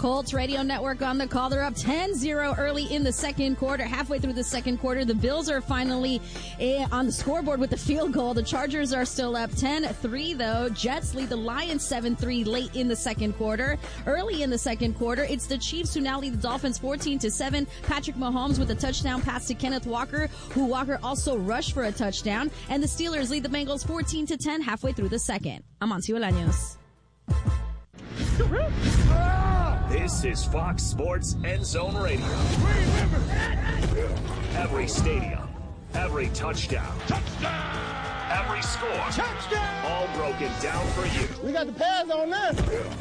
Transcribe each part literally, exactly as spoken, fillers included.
Colts Radio Network on the call. They're up ten zero early in the second quarter. Halfway through the second quarter, the Bills are finally eh, on the scoreboard with the field goal. The Chargers are still up ten three, though. Jets lead the Lions seven three late in the second quarter. Early in the second quarter, it's the Chiefs who now lead the Dolphins fourteen to seven. Patrick Mahomes with a touchdown pass to Kenneth Walker, who Walker also rushed for a touchdown. And the Steelers lead the Bengals fourteen to ten halfway through the second. I'm Amancio Bolaños. This is Fox Sports End Zone Radio. Every stadium, every touchdown, touchdown, every score, touchdown, all broken down for you. We got the pads on this.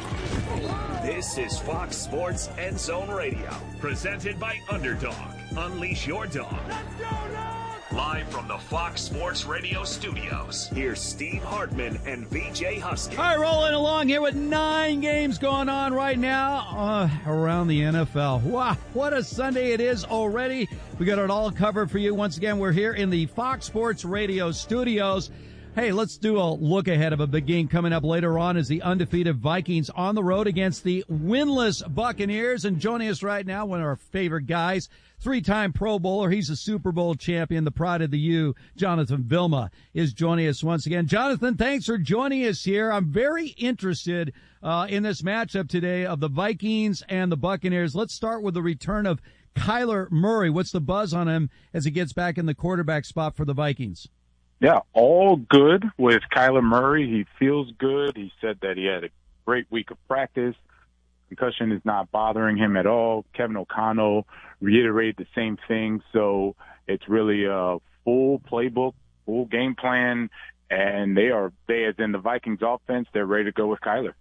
This is Fox Sports End Zone Radio, presented by Underdog. Unleash your dog. Let's go, dog! Live from the Fox Sports Radio studios, here's Steve Hartman and V J Husky. All right, rolling along here with nine games going on right now uh, around the N F L. Wow, what a Sunday it is already. We got it all covered for you. Once again, we're here in the Fox Sports Radio studios. Hey, let's do a look ahead of a big game coming up later on as the undefeated Vikings on the road against the winless Buccaneers. And joining us right now, one of our favorite guys, three-time Pro Bowler. He's a Super Bowl champion, the pride of the U. Jonathan Vilma is joining us once again. Jonathan, thanks for joining us here. I'm very interested uh, in this matchup today of the Vikings and the Buccaneers. Let's start with the return of Kyler Murray. What's the buzz on him as he gets back in the quarterback spot for the Vikings? Yeah, all good with Kyler Murray. He feels good. He said that he had a great week of practice. Concussion is not bothering him at all. Kevin O'Connell reiterated the same thing. So it's really a full playbook, full game plan, and they are, they as in the Vikings offense, they're ready to go with Kyler.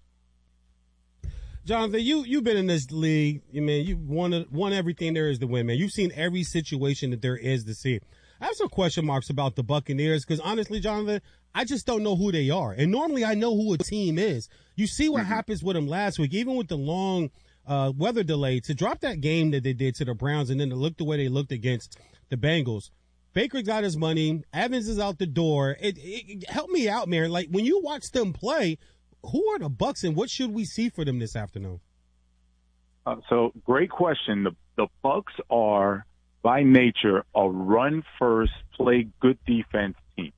Jonathan, you, you've been in this league. You mean, you've won, won everything there is to win, man. You've seen every situation that there is to see. I have some question marks about the Buccaneers because, honestly, Jonathan, I just don't know who they are. And normally I know who a team is. You see what mm-hmm. happens with them last week, even with the long uh, weather delay, to drop that game that they did to the Browns and then to look the way they looked against the Bengals. Baker got his money. Evans is out the door. It, it, it help me out, man. Like, when you watch them play, who are the Bucs and what should we see for them this afternoon? Uh, so, great question. The, the Bucs are, by nature, a run-first, play good defense team.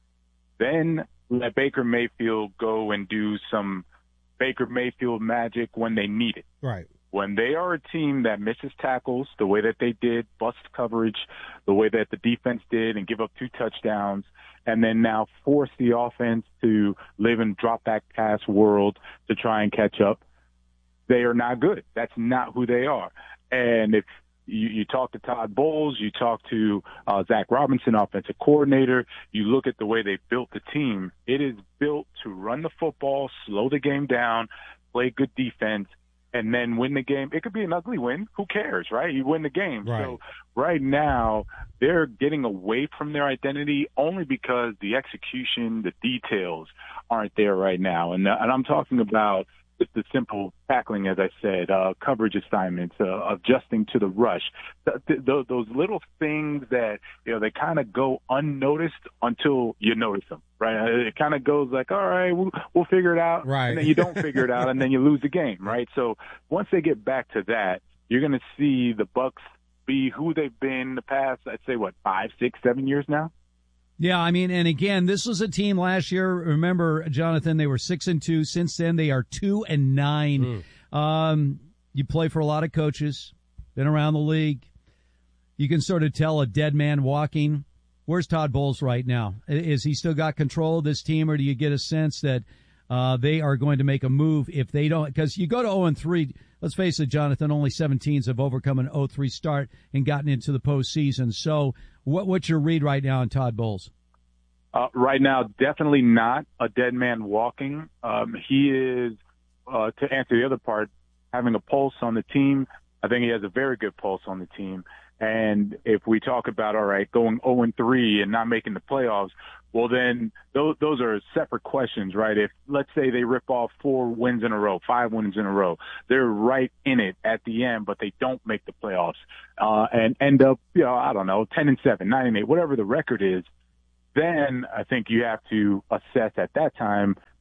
Then let Baker Mayfield go and do some Baker Mayfield magic when they need it. Right. When they are a team that misses tackles the way that they did, bust coverage the way that the defense did, and give up two touchdowns, and then now force the offense to live in drop-back pass world to try and catch up, they are not good. That's not who they are. And if You, you talk to Todd Bowles, you talk to uh, Zach Robinson, offensive coordinator. You look at the way they built the team. It is built to run the football, slow the game down, play good defense, and then win the game. It could be an ugly win. Who cares, right? You win the game. Right. So right now they're getting away from their identity only because the execution, the details aren't there right now. And, uh, and I'm talking about just the simple tackling, as I said, uh, coverage assignments, uh, adjusting to the rush, th- th- those little things that, you know, they kind of go unnoticed until you notice them, right? It kind of goes like, all right, we'll, we'll figure it out. Right. And then you don't figure it out, and then you lose the game, right? So once they get back to that, you're going to see the Bucs be who they've been the past, I'd say, what, five, six, seven years now? Yeah, I mean, and again, this was a team last year. Remember, Jonathan, they were six and two. Since then, they are two and nine. Mm. Um, you play for a lot of coaches, been around the league. You can sort of tell a dead man walking. Where's Todd Bowles right now? Is he still got control of this team, or do you get a sense that uh, they are going to make a move if they don't? Because you go to oh and three. Let's face it, Jonathan, only seven teams have overcome an oh three start and gotten into the postseason. So what, what's your read right now on Todd Bowles? Uh, right now, definitely not a dead man walking. Um, he is, uh, to answer the other part, having a pulse on the team. I think he has a very good pulse on the team. And if we talk about, all right, going oh and three and not making the playoffs, well, then those, those are separate questions, right? If, let's say, they rip off four wins in a row, five wins in a row, they're right in it at the end, but they don't make the playoffs, uh, and end up, you know, I don't know, ten and seven, nine and eight, whatever the record is, then I think you have to assess at that time,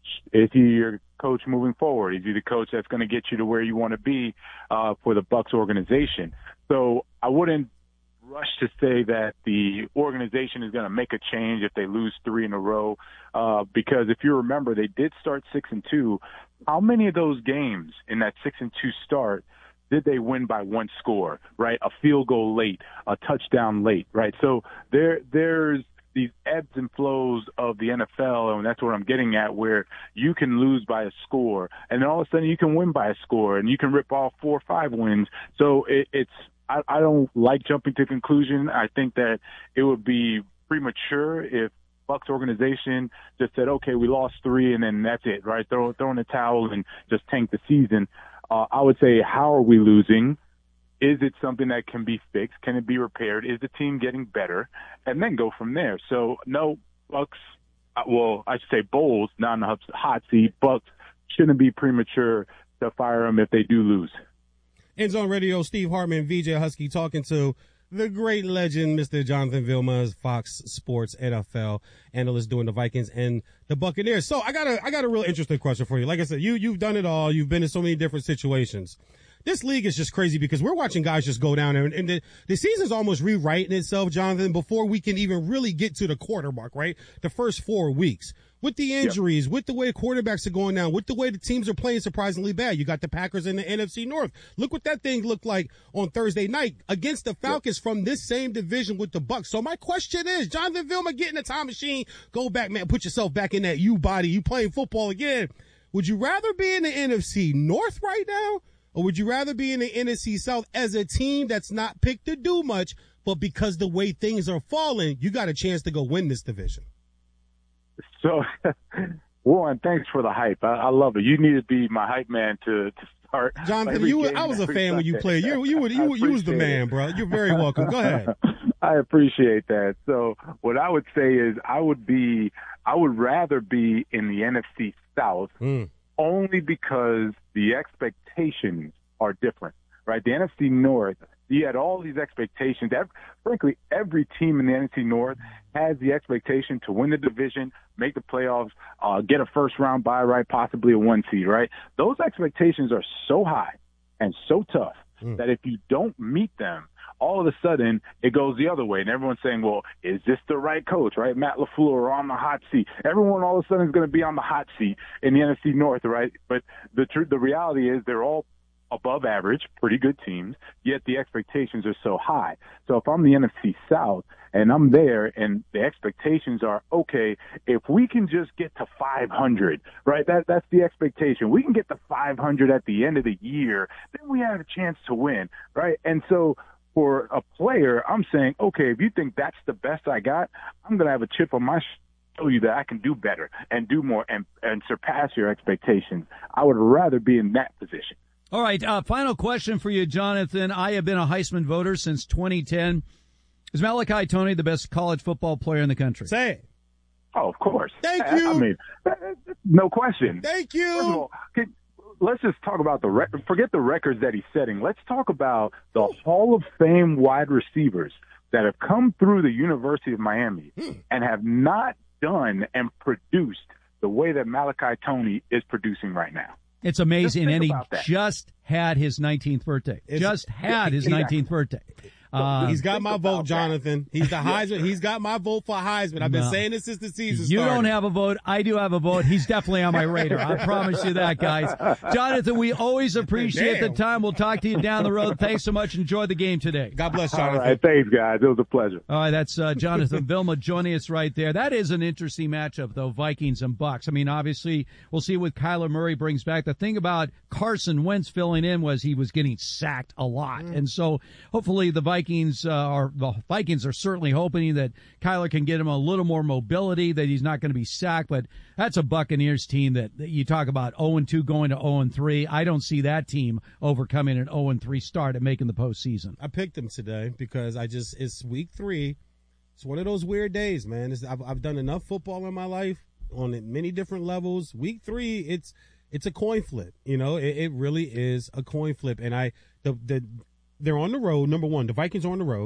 Is he your coach moving forward? Is he the coach that's going to get you to where you want to be uh, for the Bucs organization? So I wouldn't rush to say that the organization is going to make a change if they lose three in a row, uh, because if you remember, they did start six and two. How many of those games in that six and two start did they win by one score, right? A field goal late, a touchdown late, right? So there, there's these ebbs and flows of the N F L, and that's what I'm getting at, where you can lose by a score, and then all of a sudden you can win by a score, and you can rip off four or five wins. So it, it's I, I don't like jumping to conclusion. I think that it would be premature if Bucs organization just said, okay, we lost three, and then that's it, right? Throw, throw in the towel and just tank the season. Uh, I would say, how are we losing? Is it something that can be fixed? Can it be repaired? Is the team getting better? And then go from there. So, no, Bucs, uh, well, I should say Bowles, not in the hot seat. Bucs shouldn't be premature to fire them if they do lose. End Zone Radio, Steve Hartman, V J Husky, talking to the great legend, Mister Jonathan Vilma, Fox Sports N F L analyst doing the Vikings and the Buccaneers. So I got a, I got a real interesting question for you. Like I said, you, you've done it all. You've been in so many different situations. This league is just crazy because we're watching guys just go down there, and, and the, the season's almost rewriting itself, Jonathan, before we can even really get to the quarter mark, right? The first four weeks. With the injuries, yep. with the way quarterbacks are going down, with the way the teams are playing surprisingly bad. You got the Packers in the N F C North. Look what that thing looked like on Thursday night against the Falcons yep. from this same division with the Bucs. So my question is, Jonathan Vilma, get in the time machine, go back, man, put yourself back in that U body. You playing football again. Would you rather be in the N F C North right now? Or would you rather be in the N F C South as a team that's not picked to do much, but because the way things are falling, you got a chance to go win this division? So, Warren, thanks for the hype. I, I love it. You need to be my hype man to, to start. Jonathan, you, I was a fan Sunday. When you played. You, you, you, you was the man, it. bro. You're very welcome. Go ahead. I appreciate that. So what I would say is I would be, I would rather be in the N F C South mm. only because the expectations are different, right? The N F C North, you had all these expectations. Every, frankly, every team in the N F C North has the expectation to win the division, make the playoffs, uh, get a first-round bye, right, possibly a one seed, right? Those expectations are so high and so tough mm. that if you don't meet them, all of a sudden it goes the other way. And everyone's saying, well, is this the right coach, right? Matt LaFleur on the hot seat. Everyone all of a sudden is going to be on the hot seat in the N F C North, right? But the truth, the reality is they're all above average, pretty good teams, yet the expectations are so high. So if I'm the N F C South and I'm there and the expectations are, okay, if we can just get to five hundred, right, that that's the expectation. We can get to five hundred at the end of the year, then we have a chance to win, right? And so for a player, I'm saying, okay, if you think that's the best I got, I'm going to have a chip on my shoulder. Show you that I can do better and do more and, and surpass your expectations. I would rather be in that position. All right, uh, final question for you, Jonathan. I have been a Heisman voter since twenty ten. Is Malachi Tony the best college football player in the country? Say it. Oh, of course. Thank you. I, I mean, no question. Thank you. First of all, can, let's just talk about the record. Forget the records that he's setting. Let's talk about the Ooh. Hall of Fame wide receivers that have come through the University of Miami mm. and have not done and produced the way that Malachi Tony is producing right now. It's amazing, and he just had his nineteenth birthday. It's, just had his exactly. nineteenth birthday. Uh, he's got my vote, Jonathan. He's the Heisman. He's got my vote for Heisman. I've been no. saying this since the season started. You don't have a vote. I do have a vote. He's definitely on my radar. I promise you that, guys. Jonathan, we always appreciate Damn. the time. We'll talk to you down the road. Thanks so much. Enjoy the game today. God bless, Jonathan. All right, thanks, guys. It was a pleasure. All right, that's uh, Jonathan Vilma joining us right there. That is an interesting matchup, though, Vikings and Bucs. I mean, obviously, we'll see what Kyler Murray brings back. The thing about Carson Wentz filling in was he was getting sacked a lot. Mm. And so hopefully the Vikings uh, are the Vikings are certainly hoping that Kyler can get him a little more mobility, that he's not going to be sacked. But that's a Buccaneers team that, that you talk about oh and two going to oh and three. I don't see that team overcoming an oh and three start and making the postseason. I picked them today because I just it's week three. It's one of those weird days, man. It's, I've I've done enough football in my life on many different levels. Week three, it's it's a coin flip. You know, it, it really is a coin flip. And I the the they're on the road. Number one, the Vikings are on the road.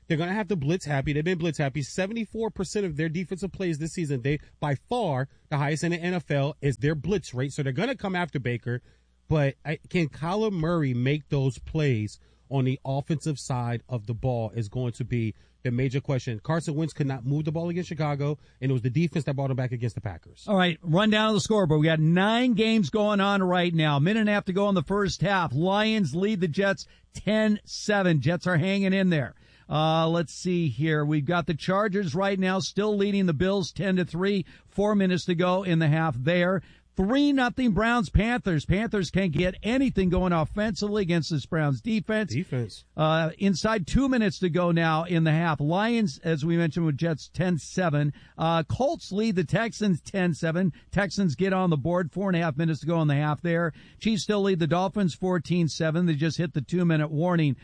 They're going to have to blitz happy. They've been blitz happy. seventy-four percent of their defensive plays this season, they by far the highest in the N F L is their blitz rate. So they're going to come after Baker. But I, can Kyler Murray make those plays on the offensive side of the ball is going to be the major question. Carson Wentz could not move the ball against Chicago, and it was the defense that brought him back against the Packers. All right, run down the scoreboard. We got nine games going on right now. Minute and a half to go in the first half. Lions lead the Jets ten seven. Jets are hanging in there. Uh, let's see here. We've got the Chargers right now still leading the Bills ten to three. Four minutes to go in the half there. Three nothing Browns Panthers. Panthers can't get anything going offensively against this Browns defense. Defense. Uh, inside two minutes to go now in the half. Lions, as we mentioned, with Jets ten seven. Uh, Colts lead the Texans ten seven. Texans get on the board. Four and a half minutes to go in the half there. Chiefs still lead the Dolphins fourteen seven. They just hit the two minute warning.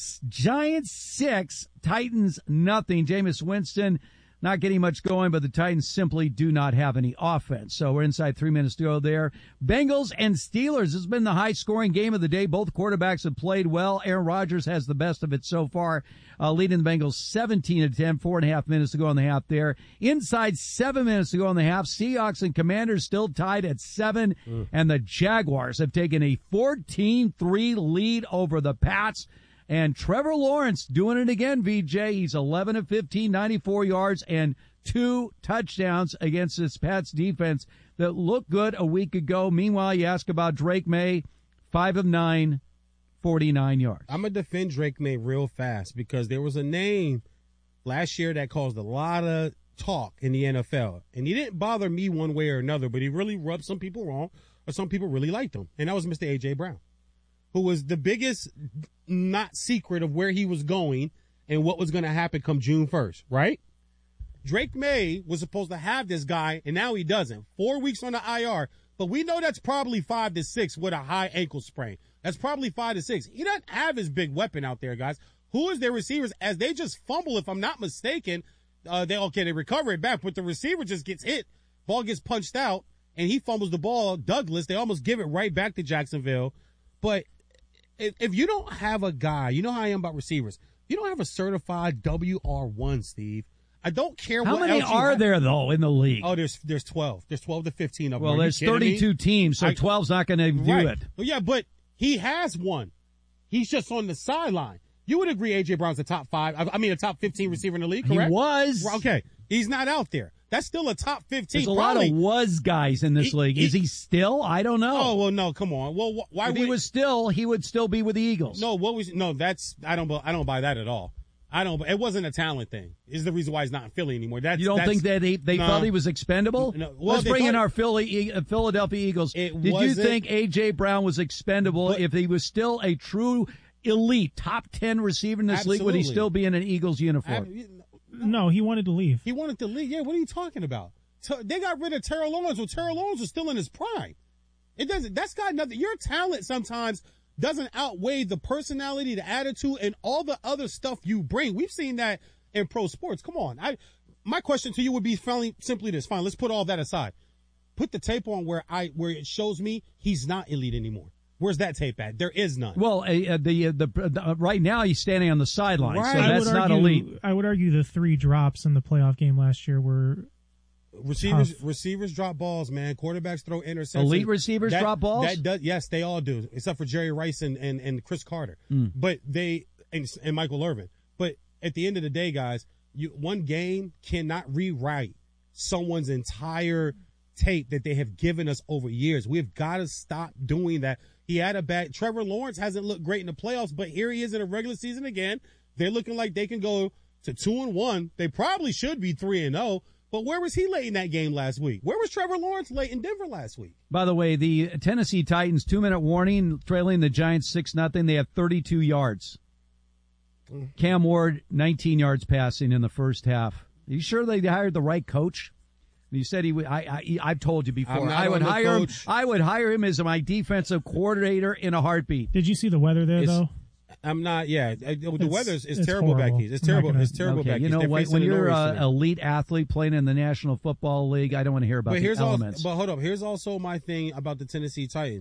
Giants six, Titans nothing. Jameis Winston not getting much going, but the Titans simply do not have any offense. So we're inside three minutes to go there. Bengals and Steelers. This has been the high-scoring game of the day. Both quarterbacks have played well. Aaron Rodgers has the best of it so far, uh, leading the Bengals seventeen to ten. Four and a half minutes to go in the half there. Inside seven minutes to go in the half. Seahawks and Commanders still tied at seven, mm. and the Jaguars have taken a fourteen three lead over the Pats. And Trevor Lawrence doing it again, V J. He's eleven of fifteen, ninety-four yards, and two touchdowns against this Pats defense that looked good a week ago. Meanwhile, you ask about Drake May, five of nine, forty-nine yards. I'm going to defend Drake May real fast because there was a name last year that caused a lot of talk in the N F L. And he didn't bother me one way or another, but he really rubbed some people wrong, or some people really liked him. And that was Mister A J. Brown, who was the biggest not secret of where he was going and what was going to happen come June first, right? Drake May was supposed to have this guy, and now he doesn't. Four weeks on the I R, but we know that's probably five to six with a high ankle sprain. That's probably five to six. He doesn't have his big weapon out there, guys. Who is their receivers? As they just fumble, if I'm not mistaken, uh, they okay, they recover it back, but the receiver just gets hit, ball gets punched out, and he fumbles the ball. Douglas, they almost give it right back to Jacksonville, but If, if you don't have a guy, you know how I am about receivers. You don't have a certified W R one, Steve. I don't care how what many else you are have. there though in the league. Oh, there's there's twelve. There's twelve to fifteen of them. Well, there's thirty-two me? teams, so twelve's not going to do right. it. Well, yeah, but he has one. He's just on the sideline. You would agree A J. Brown's a top five. I mean, a top fifteen receiver in the league, correct? He was. Okay, he's not out there. That's still a top fifteen. There's a Probably. lot of was guys in this he, league. He, Is he still? I don't know. Oh well, no, come on. Well, wh- why if would he was still? He would still be with the Eagles. No, what was no? That's I don't. I don't buy that at all. I don't. It wasn't a talent thing. Is the reason why he's not in Philly anymore. That's you don't that's, think that they, they no, felt he was expendable? No, well, Let's bring in thought, our Philly, Philadelphia Eagles. Did you think A J. Brown was expendable? But, if he was still a true elite top ten receiver in this absolutely. leab, would he still be in an Eagles uniform? Ab- no, he wanted to leave. He wanted to leave. Yeah, what are you talking about? They got rid of Terrell Owens when Terrell Owens was still in his prime. It doesn't. That's got nothing. Your talent sometimes doesn't outweigh the personality, the attitude, and all the other stuff you bring. We've seen that in pro sports. Come on. I. My question to you would be finally, simply this. Fine, let's put all that aside. Put the tape on where I where it shows me he's not elite anymore. Where's that tape at? There is none. Well, uh, the, uh, the uh, right now he's standing on the sideline, right. so that's not argue, elite. I would argue the three drops in the playoff game last year were receivers. tough. Receivers drop balls, man. Quarterbacks throw interceptions. Elite receivers that, drop balls. That does, yes, they all do, except for Jerry Rice and, and, and Chris Carter. Mm. But they and, and Michael Irvin. But at the end of the day, guys, you, one game cannot rewrite someone's entire tape that they have given us over years. We've got to stop doing that. He had a bad. Trevor Lawrence hasn't looked great in the playoffs, but here he is in a regular season again. They're looking like they can go to two and one. They probably should be three and zero. But where was he late in that game last week? Where was Trevor Lawrence late in Denver last week? By the way, the Tennessee Titans two minute warning, trailing the Giants six nothing. They have thirty-two yards. Mm. Cam Ward nineteen yards passing in the first half. Are you sure they hired the right coach? You said he would. I, I, I've told you before. I would hire him. I would hire him as my defensive coordinator in a heartbeat. Did you see the weather there, it's, though? I'm not. Yeah, the it's, weather is it's terrible horrible. back east. It's terrible. Gonna, it's terrible okay, back you east. know They're what? When you're an uh, elite athlete playing in the National Football League, I don't want to hear about but the here's elements. Also, but hold up. Here's also my thing about the Tennessee Titans.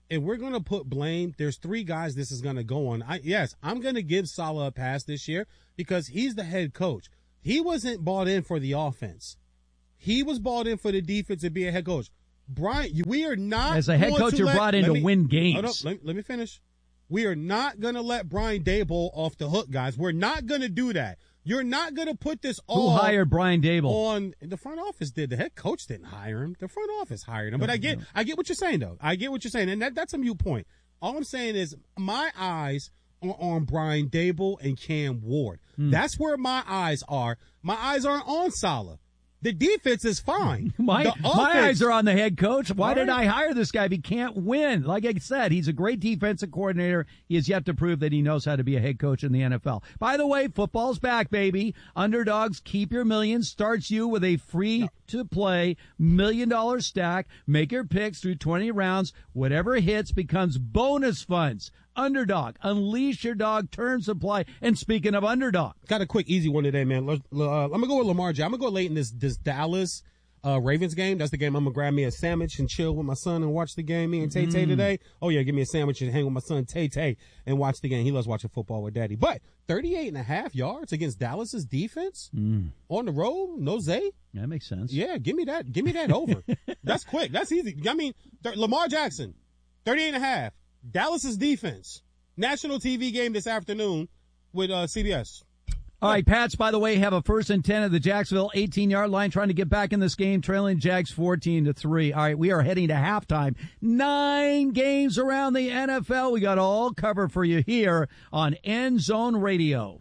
if we're going to put blame, there's three guys this is going to go on. I, yes, I'm going to give Saleh a pass this year because he's the head coach. He wasn't bought in for the offense. He was bought in for the defense to be a head coach. Brian, we are not. As a head coach, you're let, brought in to me, win games. Hold up, let, let me finish. We are not going to let Brian Daboll off the hook, guys. We're not going to do that. You're not going to put this all Who hired Brian Daboll? On the front office did. The head coach didn't hire him. The front office hired him. But I get I get what you're saying, though. I get what you're saying. And that, that's a mute point. All I'm saying is my eyes are on Brian Daboll and Cam Ward. Mm. That's where my eyes are. My eyes aren't on Saleh. The defense is fine. My, the my eyes are on the head coach. Why right. did I hire this guy if he can't win? Like I said, he's a great defensive coordinator. He has yet to prove that he knows how to be a head coach in the N F L. By the way, football's back, baby. Underdogs, keep your millions. Starts you with a free-to-play million-dollar stack. Make your picks through twenty rounds. Whatever hits becomes bonus funds. Underdog. Unleash your dog. Terms apply. And speaking of underdog. Got a quick, easy one today, man. Uh, I'm going to go with Lamar Jackson. I'm going to go late in this, this Dallas uh, Ravens game. That's the game I'm going to grab me a sandwich and chill with my son and watch the game. Me and Tay Tay mm. today. Oh, yeah, give me a sandwich and hang with my son Tay Tay and watch the game. He loves watching football with daddy. But thirty-eight and a half yards against Dallas's defense mm. on the road. No Zay. That makes sense. Yeah, give me that. Give me that over. That's quick. That's easy. I mean, th- Lamar Jackson, thirty-eight and a half. Dallas's defense, national T V game this afternoon with uh, C B S. All right, Pats, by the way, have a first and ten at the Jacksonville eighteen-yard line, trying to get back in this game, trailing Jags fourteen to three. All right, we are heading to halftime. Nine games around the N F L. We got all covered for you here on End Zone Radio.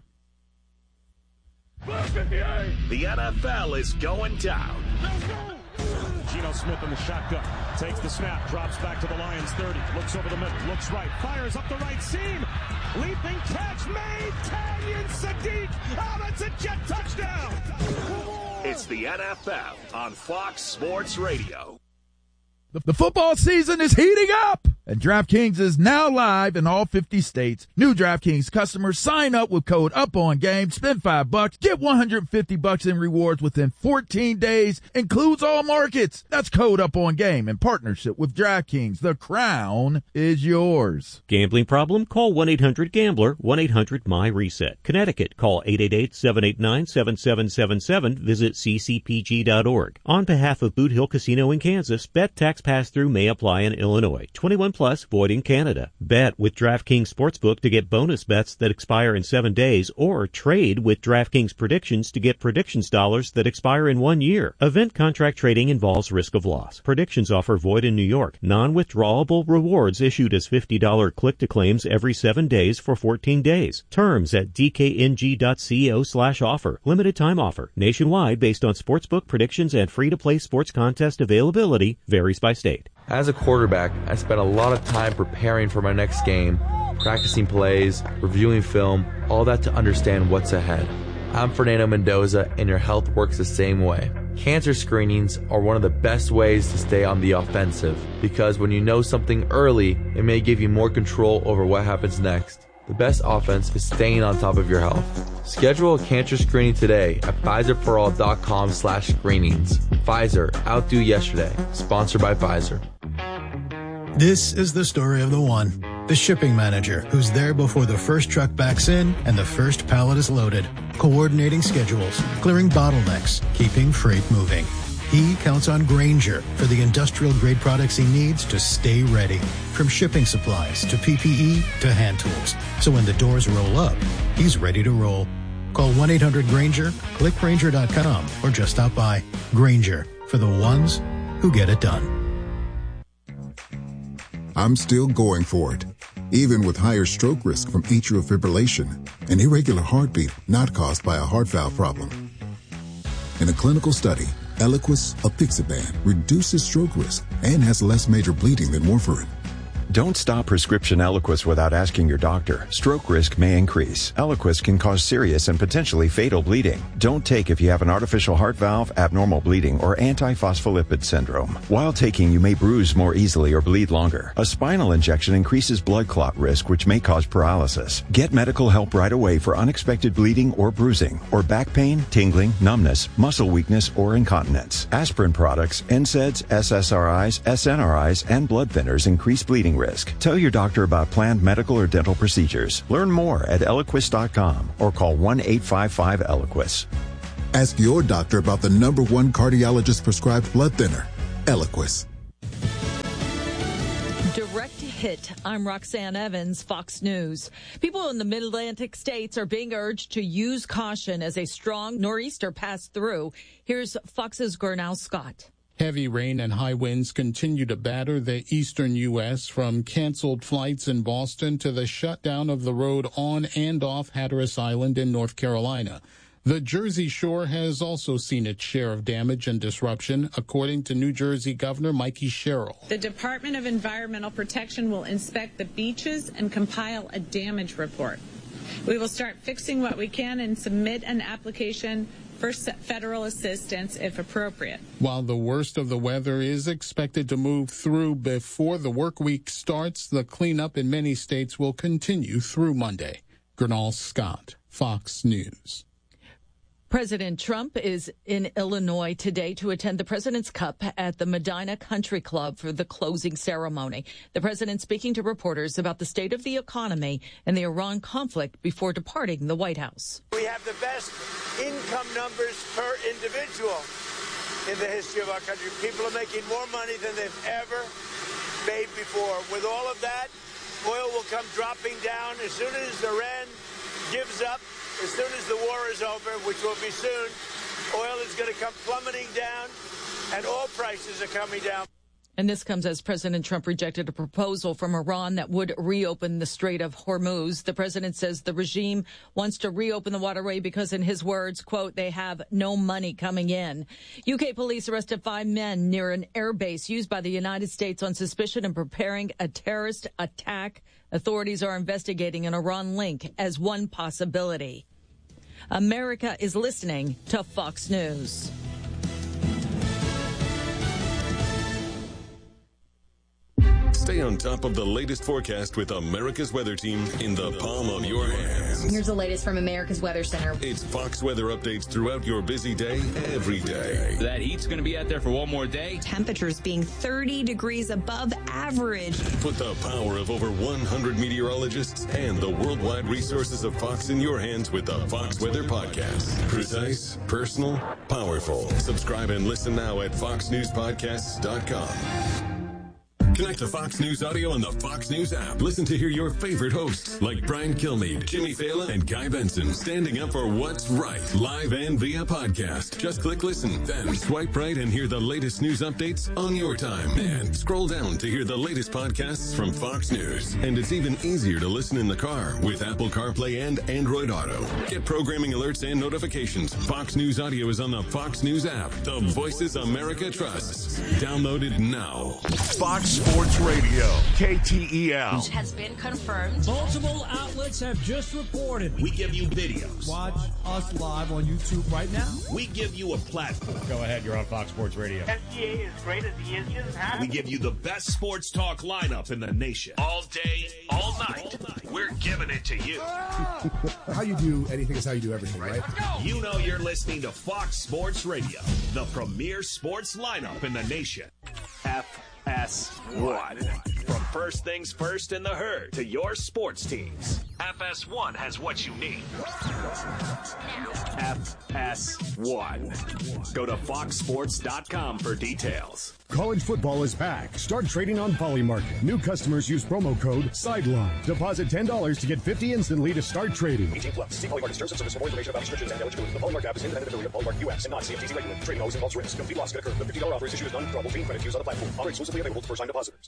The N F L is going down. Geno Smith in the shotgun, takes the snap, drops back to the Lions thirty, looks over the middle, looks right, fires up the right seam, leaping catch made, Tanyan Sadiq, oh, that's a jet touchdown! It's the N F L on Fox Sports Radio. The football season is heating up, and DraftKings is now live in all fifty states. New DraftKings customers sign up with code UPONGAME, spend five bucks, get one hundred fifty bucks in rewards within fourteen days, includes all markets. That's code UPONGAME in partnership with DraftKings. The crown is yours. Gambling problem? Call one eight hundred gambler, one eight hundred M Y reset. Connecticut, call eight eight eight, seven eight nine, seven seven seven seven. Visit c c p g dot org. On behalf of Boot Hill Casino in Kansas, bet tax pass-through may apply in Illinois. twenty-one plus, void in Canada. Bet with DraftKings Sportsbook to get bonus bets that expire in seven days, or trade with DraftKings Predictions to get predictions dollars that expire in one year. Event contract trading involves risk of loss. Predictions offer void in New York. Non-withdrawable rewards issued as fifty dollars click-to-claims every seven days for fourteen days. Terms at d k n g dot co slash offer. Limited time offer. Nationwide based on Sportsbook predictions and free-to-play sports contest availability. Varies by state. As a quarterback, I spent a lot of time preparing for my next game, practicing plays, reviewing film, all that to understand what's ahead. I'm Fernando Mendoza, and your health works the same way. Cancer screenings are one of the best ways to stay on the offensive, because when you know something early, it may give you more control over what happens next. The best offense is staying on top of your health. Schedule a cancer screening today at Pfizer for all dot com slash screenings. Pfizer, outdo yesterday. Sponsored by Pfizer. This is the story of the one. The shipping manager who's there before the first truck backs in and the first pallet is loaded. Coordinating schedules, clearing bottlenecks, keeping freight moving. He counts on Grainger for the industrial-grade products he needs to stay ready. From shipping supplies to P P E to hand tools. So when the doors roll up, he's ready to roll. Call one eight hundred Grainger, click Grainger dot com, or just stop by. Grainger, for the ones who get it done. I'm still going for it, even with higher stroke risk from atrial fibrillation, an irregular heartbeat not caused by a heart valve problem. In a clinical study, Eliquis apixaban reduces stroke risk and has less major bleeding than warfarin. Don't stop prescription Eliquis without asking your doctor. Stroke risk may increase. Eliquis can cause serious and potentially fatal bleeding. Don't take if you have an artificial heart valve, abnormal bleeding, or antiphospholipid syndrome. While taking, you may bruise more easily or bleed longer. A spinal injection increases blood clot risk, which may cause paralysis. Get medical help right away for unexpected bleeding or bruising, or back pain, tingling, numbness, muscle weakness, or incontinence. Aspirin products, N SAIDs, S S R Is, S N R Is, and blood thinners increase bleeding risk risk. Tell your doctor about planned medical or dental procedures. Learn more at Eliquis dot com or call one eight five five Eliquis. Ask your doctor about the number one cardiologist-prescribed blood thinner, Eliquis. Direct hit. I'm Roxanne Evans, Fox News. People in the mid-Atlantic states are being urged to use caution as a strong nor'easter passed through. Here's Fox's Gurnal Scott. Heavy rain and high winds continue to batter the eastern U S, from canceled flights in Boston to the shutdown of the road on and off Hatteras Island in North Carolina. The Jersey Shore has also seen its share of damage and disruption, according to New Jersey Governor Mikey Sherrill. The Department of Environmental Protection will inspect the beaches and compile a damage report. We will start fixing what we can and submit an application for federal assistance if appropriate. While the worst of the weather is expected to move through before the work week starts, the cleanup in many states will continue through Monday. Gurnal Scott, Fox News. President Trump is in Illinois today to attend the President's Cup at the Medina Country Club for the closing ceremony. The president speaking to reporters about the state of the economy and the Iran conflict before departing the White House. We have the best income numbers per individual in the history of our country. People are making more money than they've ever made before. With all of that, oil will come dropping down as soon as Iran gives up. As soon as the war is over, which will be soon, oil is going to come plummeting down, and oil prices are coming down. And this comes as President Trump rejected a proposal from Iran that would reopen the Strait of Hormuz. The president says the regime wants to reopen the waterway because, in his words, quote, they have no money coming in. U K police arrested five men near an airbase used by the United States on suspicion of preparing a terrorist attack. Authorities are investigating an Iran link as one possibility. America is listening to Fox News. Stay on top of the latest forecast with America's Weather Team in the palm of your hands. Here's the latest from America's Weather Center. It's Fox weather updates throughout your busy day, every day. That heat's going to be out there for one more day. Temperatures being thirty degrees above average. Put the power of over one hundred meteorologists and the worldwide resources of Fox in your hands with the Fox Weather Podcast. Precise, personal, powerful. Subscribe and listen now at fox news podcasts dot com. Connect to Fox News Audio on the Fox News app. Listen to hear your favorite hosts like Brian Kilmeade, Jimmy Fallon, and Guy Benson standing up for what's right, live and via podcast. Just click listen, then swipe right and hear the latest news updates on your time. And scroll down to hear the latest podcasts from Fox News. And it's even easier to listen in the car with Apple CarPlay and Android Auto. Get programming alerts and notifications. Fox News Audio is on the Fox News app. The voices America trusts. Download it now. Fox Sports Radio, K T E L. Has been confirmed. Multiple outlets have just reported. We give you videos. Watch us live on YouTube right now. We give you a platform. Go ahead, you're on Fox Sports Radio. S G A is great as he is just had. We give you the best sports talk lineup in the nation. All day, all night. All night. We're giving it to you. How you do anything is how you do everything, right? You know you're listening to Fox Sports Radio, the premier sports lineup in the nation. F S one. From first things first in the herd to your sports teams, F S one has what you need. F S one. Go to fox sports dot com for details. College football is back. Start trading on Polymarket. New customers use promo code SIDELINE. Deposit ten dollars to get fifty dollars instantly to start trading. eighteen plus. See Polymarket terms and service for more information about restrictions and eligibility. The Polymarket app is independent affiliate of Polymarket U S and not C F T C regulated. Trading always involves risk. Complete loss can occur. The fifty dollars offer is issued as non-withdrawable fee credit used on the platform. Offer exclusively available to first-time depositors.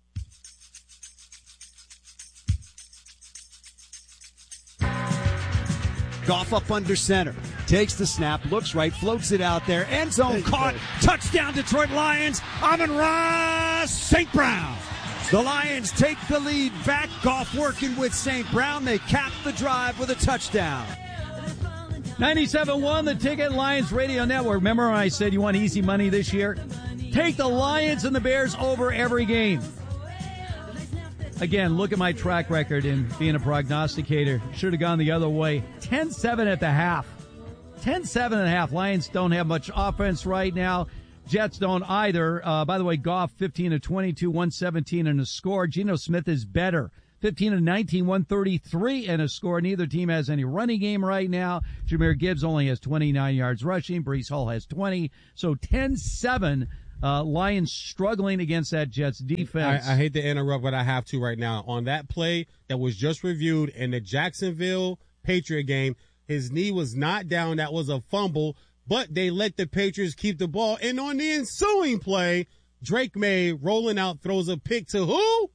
Goff up under center. Takes the snap, looks right, floats it out there. End zone caught. Touchdown, Detroit Lions. Amon-Ra Saint Brown. The Lions take the lead back. Goff working with Saint Brown. They cap the drive with a touchdown. ninety-seven point one, the Ticket, Lions Radio Network. Remember when I said you want easy money this year? Take the Lions and the Bears over every game. Again, look at my track record in being a prognosticator. Should have gone the other way. ten seven at the half. ten seven at the half. Lions don't have much offense right now. Jets don't either. Uh, by the way, Goff, fifteen of twenty-two, one seventeen and a score. Geno Smith is better. fifteen of nineteen, one thirty-three and a score. Neither team has any running game right now. Jahmyr Gibbs only has twenty-nine yards rushing. Breece Hall has twenty. So ten seven, uh, Lions struggling against that Jets defense. I, I hate to interrupt, but I have to right now. On that play that was just reviewed in the Jacksonville Patriot game, his knee was not down. That was a fumble, but they let the Patriots keep the ball. And on the ensuing play, Drake May rolling out throws a pick to who?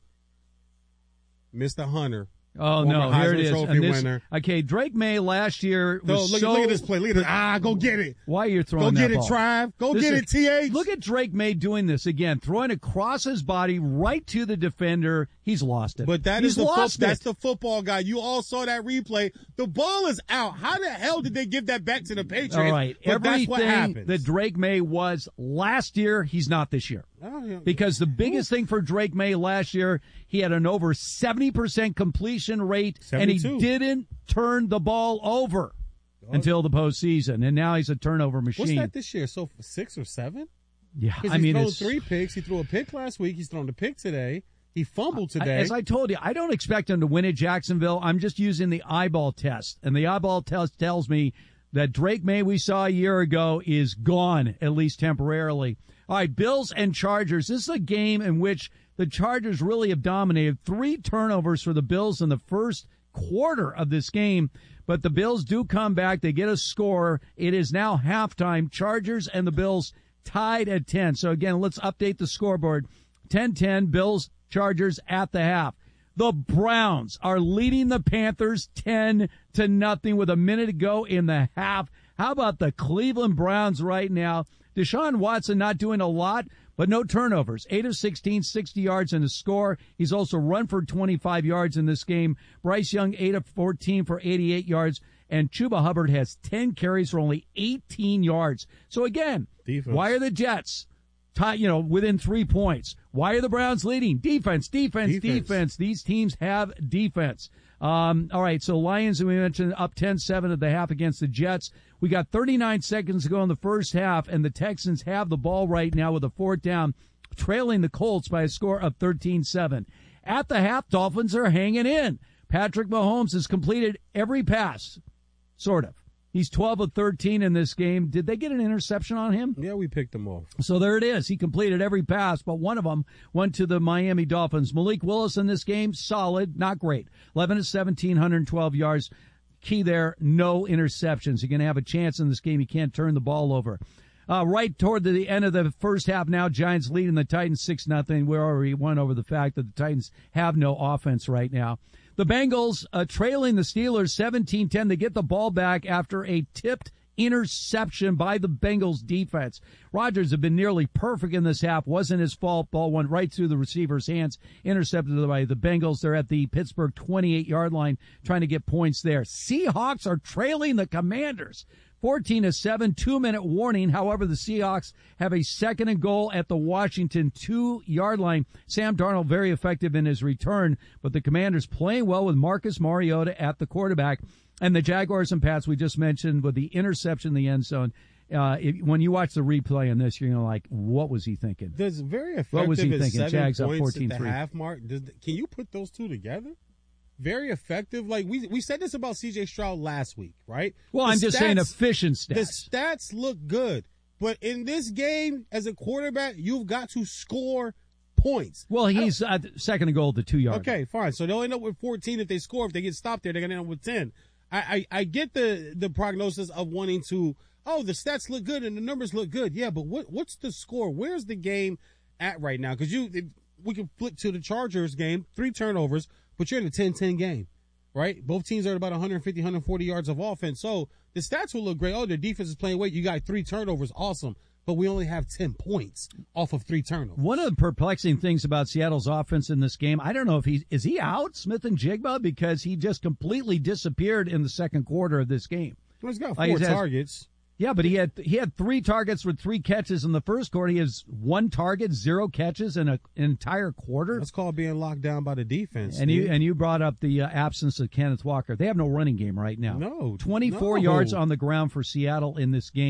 Mister Hunter. Oh, no, here it is. Trophy this, winner. Okay, Drake May last year was so, look, so... Look at this play. Look at this. Ah, go get it. Why are you throwing go that get ball? it, Tribe. Go this get is, it, T H. Look at Drake May doing this again, throwing across his body right to the defender. He's lost it. But that He's is the lost fo- it. That's the football guy. You all saw that replay. The ball is out. How the hell did they give that back to the Patriots? All right. But Everything that's what happens. that Drake May was last year, he's not this year. Oh, yeah. Because the biggest thing for Drake May last year, he had an over seventy percent completion rate, seventy-two. And he didn't turn the ball over oh. until the postseason. And now he's a turnover machine. What's that this year? So six or seven? Yeah, I mean, thrown it's three picks. He threw a pick last week. He's thrown a pick today. He fumbled today. As I told you, I don't expect him to win at Jacksonville. I'm just using the eyeball test. And the eyeball test tells me that Drake May we saw a year ago is gone, at least temporarily. All right, Bills and Chargers. This is a game in which the Chargers really have dominated. Three turnovers for the Bills in the first quarter of this game. But the Bills do come back. They get a score. It is now halftime. Chargers and the Bills tied at ten. So, again, let's update the scoreboard. ten ten, Bills, Chargers at the half. The Browns are leading the Panthers ten to nothing with a minute to go in the half. How about the Cleveland Browns right now? Deshaun Watson not doing a lot, but no turnovers. eight of sixteen, sixty yards in the score. He's also run for twenty-five yards in this game. Bryce Young, eight of fourteen for eighty-eight yards. And Chuba Hubbard has ten carries for only eighteen yards. So, again, defense. Why are the Jets, tie, you know, within three points? Why are the Browns leading? Defense, defense, defense. defense. These teams have defense. Um, all right, so Lions, we mentioned, up ten seven at the half against the Jets. We got thirty-nine seconds to go in the first half, and the Texans have the ball right now with a fourth down, trailing the Colts by a score of thirteen seven. At the half, Dolphins are hanging in. Patrick Mahomes has completed every pass, sort of. He's twelve of thirteen in this game. Did they get an interception on him? Yeah, we picked him off. So there it is. He completed every pass, but one of them went to the Miami Dolphins. Malik Willis in this game, solid, not great. eleven of seventeen, one hundred twelve yards. Key there, no interceptions. You're going to have a chance in this game. You can't turn the ball over. Uh, right toward the end of the first half now, Giants leading the Titans six nothing. We already went over the fact that the Titans have no offense right now. The Bengals uh, trailing the Steelers seventeen ten. They get the ball back after a tipped interception by the Bengals defense. Rodgers had been nearly perfect in this half. Wasn't his fault. Ball went right through the receiver's hands. Intercepted by the Bengals. They're at the Pittsburgh twenty-eight-yard line trying to get points there. Seahawks are trailing the Commanders fourteen to seven, two-minute warning. However, the Seahawks have a second and goal at the Washington two-yard line. Sam Darnold very effective in his return, but the Commanders playing well with Marcus Mariota at the quarterback. And the Jaguars and Pats we just mentioned with the interception in the end zone. Uh, if, when you watch the replay on this, you're going to like, what was he thinking? Does very effective what was he thinking? Seven Jags up points fourteen at three. the half mark. Does, can you put those two together? Very effective. Like we we said this about C J Stroud last week, right? Well, the I'm just stats, saying efficient stats. The stats look good, but in this game, as a quarterback, you've got to score points. Well, he's uh, second and goal at the two yard. Okay, fine. So they'll end up with fourteen if they score. If they get stopped there, they're gonna end up with ten. I I, I get the the prognosis of wanting to. Oh, the stats look good and the numbers look good. Yeah, but what what's the score? Where's the game at right now? Because you we can flip to the Chargers game, three turnovers. But you're in a ten ten game, right? Both teams are at about one fifty, one forty yards of offense. So the stats will look great. Oh, their defense is playing weight. You got three turnovers. Awesome. But we only have ten points off of three turnovers. One of the perplexing things about Seattle's offense in this game, I don't know if he is he out, Smith-Njigba, because he just completely disappeared in the second quarter of this game. Well, he's got Like, four he's has- targets. Yeah, but he had he had three targets with three catches in the first quarter. He has one target, zero catches in a, an entire quarter. That's called being locked down by the defense. And Steve. you and you brought up the uh, absence of Kenneth Walker. They have no running game right now. No, twenty-four no. yards on the ground for Seattle in this game.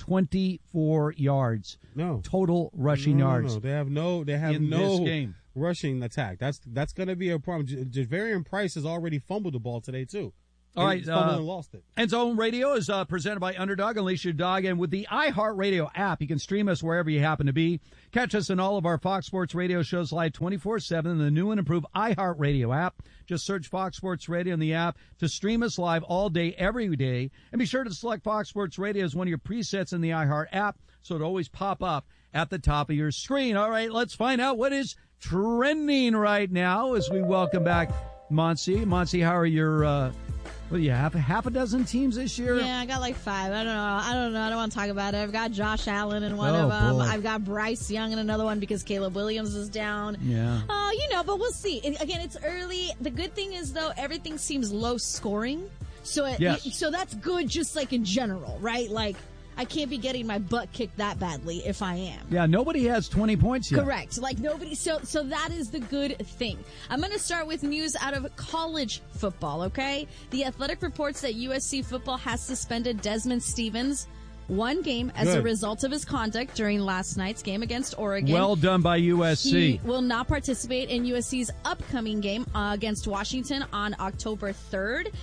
twenty-four yards. No. Total rushing no, no, yards. No, they have no they have in no this game. rushing attack. That's that's going to be a problem. J- Javarian Price has already fumbled the ball today too. All right, He's fumbled uh, and lost it. End Zone Radio is uh, presented by Underdog. Unleash your dog. And with the iHeartRadio app, you can stream us wherever you happen to be. Catch us in all of our Fox Sports Radio shows live twenty-four seven in the new and improved iHeartRadio app. Just search Fox Sports Radio in the app to stream us live all day, every day. And be sure to select Fox Sports Radio as one of your presets in the iHeart app so it'll always pop up at the top of your screen. All right, let's find out what is trending right now as we welcome back Monsi. Monsi, how are your... Uh, What do you have? Half a dozen teams this year? Yeah, I got like five. I don't know. I don't know. I don't want to talk about it. I've got Josh Allen in one oh, of them. Boy. I've got Bryce Young in another one because Caleb Williams is down. Yeah. Oh, uh, you know, but we'll see. And again, it's early. The good thing is, though, everything seems low scoring. So, it, yes. so that's good just like in general, right? Like, I can't be getting my butt kicked that badly if I am. Yeah, nobody has twenty points yet. Correct. Like nobody. So, so that is the good thing. I'm going to start with news out of college football. Okay, The Athletic reports that U S C football has suspended Desmond Stevens one game as good. a result of his conduct during last night's game against Oregon. Well done by U S C. He will not participate in U S C's upcoming game uh, against Washington on October third.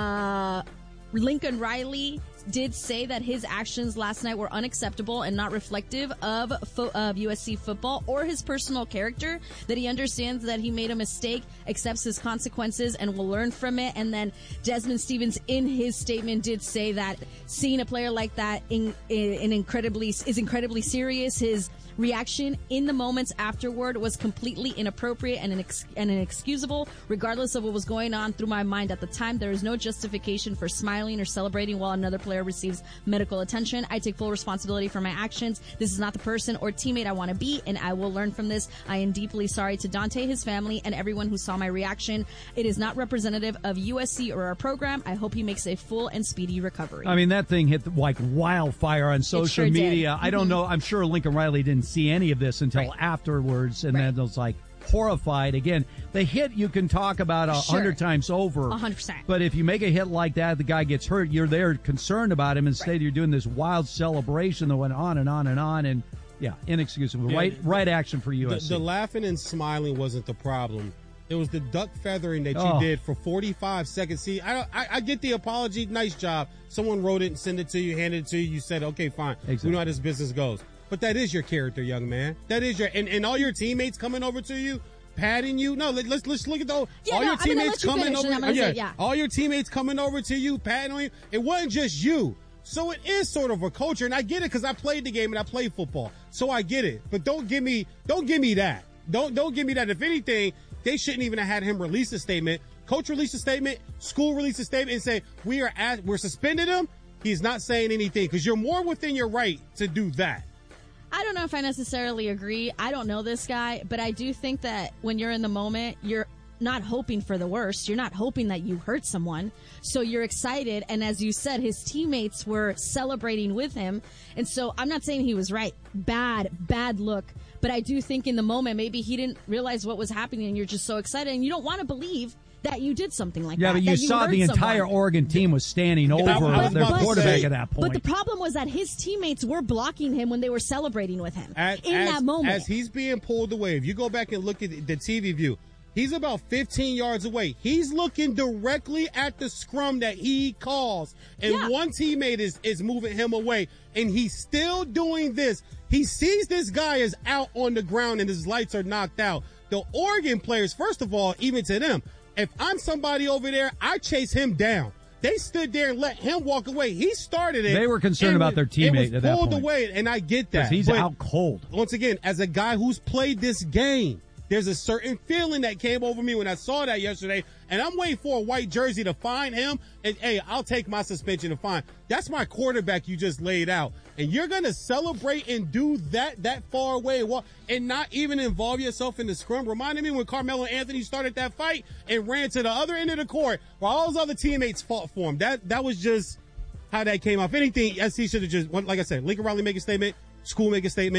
Uh, Lincoln Riley did say that his actions last night were unacceptable and not reflective of fo- of U S C football or his personal character, that he understands that he made a mistake, accepts his consequences, and will learn from it. And then Desmond Stevens, in his statement, did say that seeing a player like that in, in incredibly is incredibly serious. His reaction in the moments afterward was completely inappropriate and, inex- and inexcusable. Regardless of what was going on through my mind at the time, there is no justification for smiling or celebrating while another player receives medical attention. I take full responsibility for my actions. This is not the person or teammate I want to be, and I will learn from this. I am deeply sorry to Dante, his family, and everyone who saw my reaction. It is not representative of U S C or our program. I hope he makes a full and speedy recovery. I mean, that thing hit like wildfire on social sure media. did. I don't Mhm. know. I'm sure Lincoln Riley didn't see any of this until Right. afterwards, and Right. then it was like horrified. Again, the hit you can talk about a Sure. hundred times over. A hundred percent. But if you make a hit like that, the guy gets hurt, you're there concerned about him. Instead, Right. you're doing this wild celebration that went on and on and on. And yeah, inexcusable. Yeah, right, right action for U S C. The, the laughing and smiling wasn't the problem. It was the duck feathering that you Oh. did for forty-five seconds. See, I, I I get the apology. Nice job. Someone wrote it and sent it to you, handed it to you. You said, okay, fine. Exactly. We know how this business goes. But that is your character, young man. That is your, and, and all your teammates coming over to you, patting you. No, let, let's let's look at the, Yeah, all no, your I'm gonna teammates let you coming finish, over. and I'm gonna yeah, say, yeah. all your teammates coming over to you, patting on you. It wasn't just you. So it is sort of a culture, and I get it because I played the game and I played football, so I get it. But don't give me, don't give me that. Don't don't give me that. If anything, they shouldn't even have had him release a statement. Coach released a statement. School released a statement and say we are at, we're suspending him. He's not saying anything because you're more within your right to do that. I don't know if I necessarily agree. I don't know this guy, but I do think that when you're in the moment, you're not hoping for the worst. You're not hoping that you hurt someone. So you're excited. And as you said, his teammates were celebrating with him. And so I'm not saying he was right. Bad, bad look. But I do think in the moment, maybe he didn't realize what was happening and you're just so excited and you don't want to believe that you did something like yeah, that. but you that saw hurt the entire someone. Oregon team was standing over But- their but- quarterback but- at that point. But the problem was that his teammates were blocking him when they were celebrating with him As, in as- that moment. As he's being pulled away, if you go back and look at the T V view, he's about fifteen yards away. He's looking directly at the scrum that he calls, and Yeah. one teammate is, is moving him away, and he's still doing this. He sees this guy is out on the ground and his lights are knocked out. The Oregon players, first of all, even to them, if I'm somebody over there, I chase him down. They stood there and let him walk away. He started it. They were concerned and about their teammate It was at that pulled point. away, and I get that. 'Cause he's But out cold. Once again, as a guy who's played this game, there's a certain feeling that came over me when I saw that yesterday, and I'm waiting for a white jersey to find him, and hey, I'll take my suspension to fine. That's my quarterback you just laid out. And you're going to celebrate and do that that far away and not even involve yourself in the scrum. Reminded me when Carmelo Anthony started that fight and ran to the other end of the court while all his other teammates fought for him. That that was just how that came off. Anything, S C should have just, like I said, Lincoln Riley make a statement, school make a statement,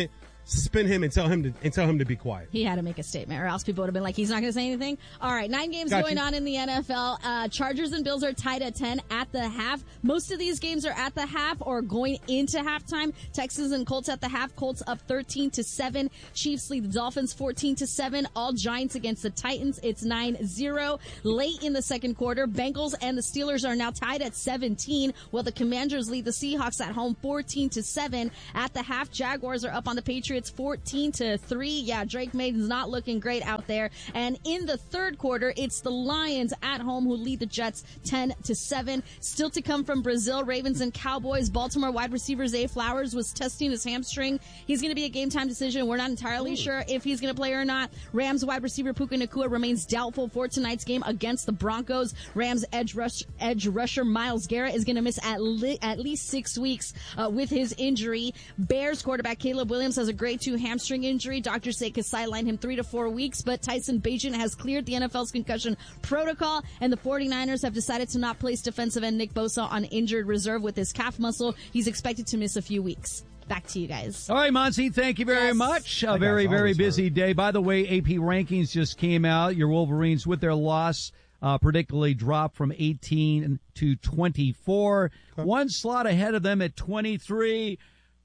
suspend him and tell him to and tell him to be quiet. He had to make a statement, or else people would have been like, he's not going to say anything. All right, nine games Got going you. on in the N F L. Uh, Chargers and Bills are tied at ten at the half. Most of these games are at the half or going into halftime. Texans and Colts at the half. Colts up thirteen to seven. Chiefs lead the Dolphins fourteen to seven. All Giants against the Titans. It's nine zero. Late in the second quarter, Bengals and the Steelers are now tied at seventeen, while the Commanders lead the Seahawks at home fourteen to seven. At the half, Jaguars are up on the Patriots fourteen to three. Yeah, Drake May's not looking great out there. And in the third quarter, it's the Lions at home who lead the Jets ten to seven. Still to come from Brazil, Ravens and Cowboys. Baltimore wide receiver Zay Flowers was testing his hamstring. He's going to be a game time decision. We're not entirely Ooh. sure if he's going to play or not. Rams wide receiver Puka Nacua remains doubtful for tonight's game against the Broncos. Rams edge rush edge rusher Myles Garrett is going to miss at, li- at least six weeks uh, with his injury. Bears quarterback Caleb Williams has a grade two hamstring injury. Doctors say could sideline him three to four weeks, but Tyson Bagent has cleared the N F L's concussion protocol, and the 49ers have decided to not place defensive end Nick Bosa on injured reserve with his calf muscle. He's expected to miss a few weeks. Back to you guys. All right, Monty, thank you very yes. much. A very, very busy hurt. day. By the way, A P rankings just came out. Your Wolverines, with their loss, uh, predictably dropped from eighteen to twenty-four. Okay. One slot ahead of them at twenty-three.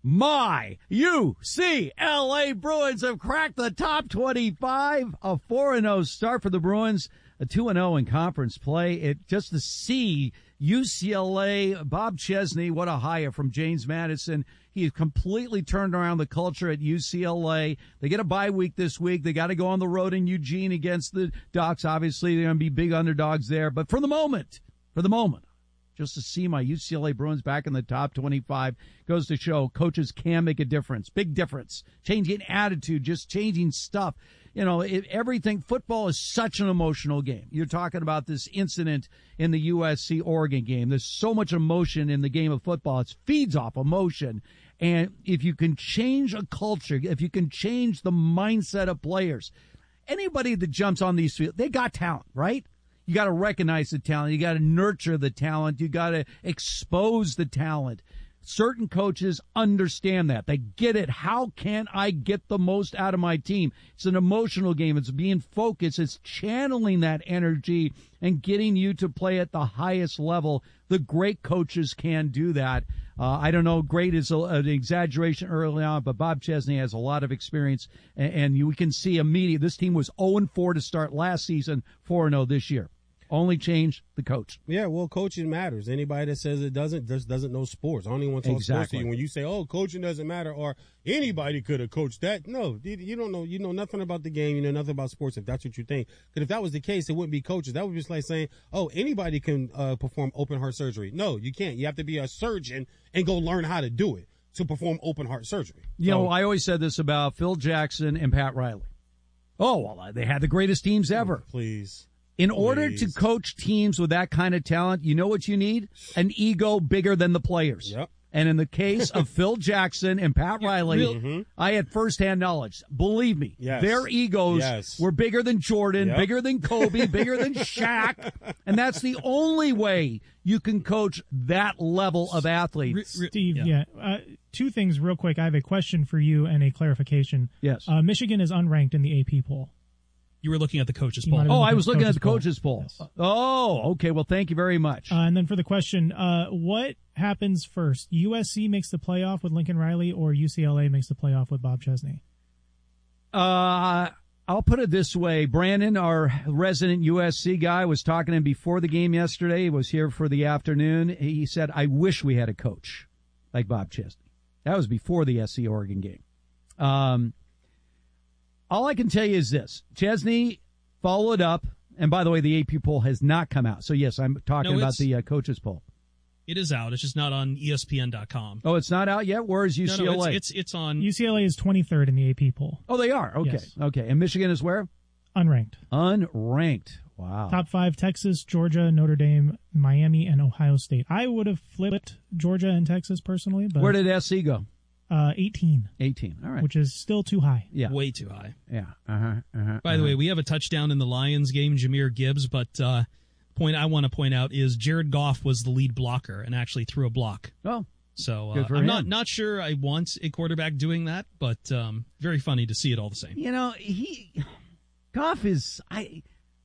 My U C L A Bruins have cracked the top twenty-five. A four and oh start for the Bruins. A two and oh in conference play. It just to see U C L A, Bob Chesney, what a hire from James Madison. He has completely turned around the culture at U C L A. They get a bye week this week. They got to go on the road in Eugene against the Ducks. Obviously, they're going to be big underdogs there. But for the moment, for the moment, just to see my U C L A Bruins back in the top twenty-five goes to show coaches can make a difference. Big difference. Changing attitude, just changing stuff. You know, it, everything. Football is such an emotional game. You're talking about this incident in the U S C Oregon game. There's so much emotion in the game of football. It feeds off emotion. And if you can change a culture, if you can change the mindset of players, anybody that jumps on these fields, they got talent, right? You got to recognize the talent. You got to nurture the talent. You got to expose the talent. Certain coaches understand that. They get it. How can I get the most out of my team? It's an emotional game. It's being focused. It's channeling that energy and getting you to play at the highest level. The great coaches can do that. Uh, I don't know. Great is a, an exaggeration early on, but Bob Chesney has a lot of experience, and, and you can see immediately. This team was oh and four to start last season, four and oh this year. Only change the coach. Yeah, well, coaching matters. Anybody that says it doesn't just doesn't know sports. I don't even want to talk exactly. sports to you. When you say, "Oh, coaching doesn't matter," or anybody could have coached that, no, you don't know. You know nothing about the game. You know nothing about sports. If that's what you think, because if that was the case, it wouldn't be coaches. That would be just like saying, "Oh, anybody can uh, perform open heart surgery." No, you can't. You have to be a surgeon and go learn how to do it to perform open heart surgery. You so, know, I always said this about Phil Jackson and Pat Riley. Oh, well, they had the greatest teams ever. Oh, please. In Please. order to coach teams with that kind of talent, you know what you need? An ego bigger than the players. Yep. And in the case of Phil Jackson and Pat Riley, mm-hmm. I had firsthand knowledge. Believe me, yes. their egos yes. were bigger than Jordan, yep. bigger than Kobe, bigger than Shaq. And that's the only way you can coach that level of athletes. Steve, yeah. yeah. Uh, two things real quick. I have a question for you and a clarification. Yes. Uh, Michigan is unranked in the A P poll. You were looking at the coaches poll. Oh, I was looking at the poll. coaches poll. Yes. Oh, okay. Well, thank you very much. Uh, and then for the question, uh, what happens first? U S C makes the playoff with Lincoln Riley, or U C L A makes the playoff with Bob Chesney? Uh, I'll put it this way. Brandon, our resident U S C guy, was talking to him before the game yesterday. He was here for the afternoon. He said, I wish we had a coach like Bob Chesney. That was before the S C Oregon game. Um, All I can tell you is this. Chesney followed up, and by the way, the A P poll has not come out. So, yes, I'm talking no, about the uh, coaches poll. It is out. It's just not on E S P N dot com. Oh, it's not out yet? Where is U C L A? No, no, it's, it's, it's on. U C L A is twenty-third in the A P poll. Oh, they are? Okay. Yes. Okay. And Michigan is where? Unranked. Unranked. Wow. Top five, Texas, Georgia, Notre Dame, Miami, and Ohio State. I would have flipped Georgia and Texas personally. But where did S C go? Uh, eighteen. eighteen. All right. Which is still too high. Yeah. Way too high. Yeah. Uh-huh. Uh-huh. By uh-huh. the way, we have a touchdown in the Lions game, Jahmyr Gibbs, but uh point I want to point out is Jared Goff was the lead blocker and actually threw a block. Oh. So uh, Good for I'm him. not not sure I want a quarterback doing that, but um, very funny to see it all the same. You know, he Goff is I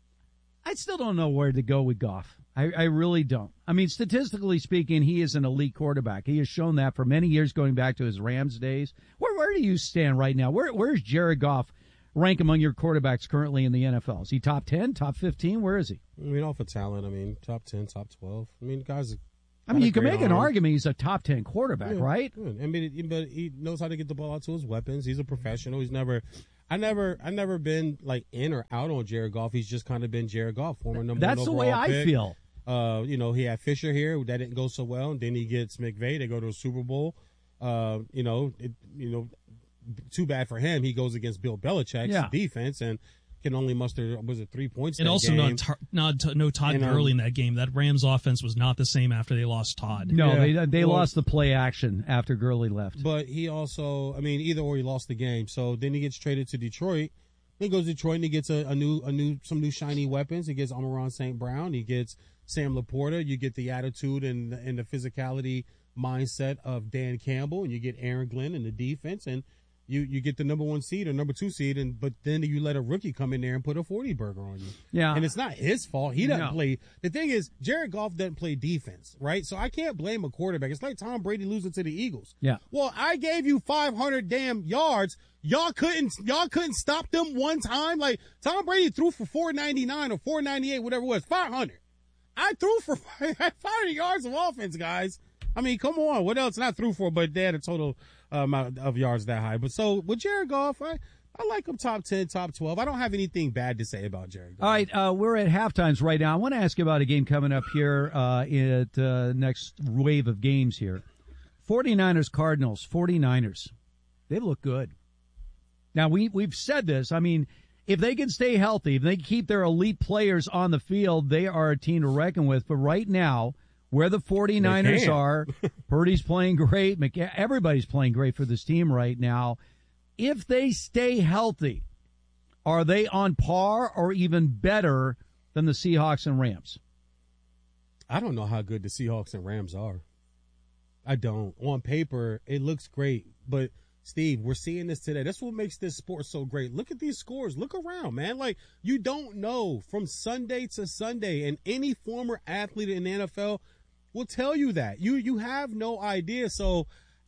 I still don't know where to go with Goff. I, I really don't. I mean, statistically speaking, he is an elite quarterback. He has shown that for many years, going back to his Rams days. Where where do you stand right now? Where where's Jared Goff rank among your quarterbacks currently in the N F L? Is he top ten, top fifteen? Where is he? I mean, off of talent, I mean, top ten, top twelve. I mean, guys. I mean, you can make an argument he's a top ten quarterback, yeah, right? Yeah. I mean, he, but he knows how to get the ball out to his weapons. He's a professional. He's never, I never, I never been like in or out on Jared Goff. He's just kind of been Jared Goff, former number That's one the overall way I pick. feel. Uh, you know, he had Fisher here. That didn't go so well. And then he gets McVay. They go to a Super Bowl. Uh, you know, it, you know, too bad for him. He goes against Bill Belichick's Yeah. defense and can only muster, was it three points? And that also game. not, tar- not t- no Todd And, um, Gurley in that game. That Rams offense was not the same after they lost Todd. No, Yeah. they they Well- lost the play action after Gurley left. But he also, I mean, either or he lost the game. So then he gets traded to Detroit. Then he goes to Detroit and he gets a, a new, a new, some new shiny weapons. He gets Amon-Ra Saint Brown. He gets Sam Laporta. You get the attitude and and the physicality mindset of Dan Campbell, and you get Aaron Glenn in the defense, and you you get the number one seed or number two seed, and but then you let a rookie come in there and put a forty burger on you. Yeah. And it's not his fault. He doesn't No. play. The thing is, Jared Goff doesn't play defense, right? So I can't blame a quarterback. It's like Tom Brady losing to the Eagles. Yeah. Well, I gave you five hundred damn yards. Y'all couldn't y'all couldn't stop them one time. Like Tom Brady threw for four ninety-nine or four ninety-eight, whatever it was, five hundred. I threw for five hundred yards of offense, guys. I mean, come on. What else? Not threw for, but they had a total uh, amount of yards that high. But so with Jared Goff, I, I like him top ten, top twelve. I don't have anything bad to say about Jared Goff. All right, uh, we're at halftimes right now. I want to ask you about a game coming up here uh, at uh, next wave of games here. forty-niners, Cardinals, forty-niners. They look good. Now, we, we've said this. I mean, if they can stay healthy, if they keep their elite players on the field, they are a team to reckon with. But right now, where the forty-niners are, Purdy's playing great. McC- Everybody's playing great for this team right now. If they stay healthy, are they on par or even better than the Seahawks and Rams? I don't know how good the Seahawks and Rams are. I don't. On paper, it looks great. But, Steve, we're seeing this today. That's what makes this sport so great. Look at these scores. Look around, man. Like, you don't know from Sunday to Sunday. And any former athlete in the N F L will tell you that. You you have no idea. So,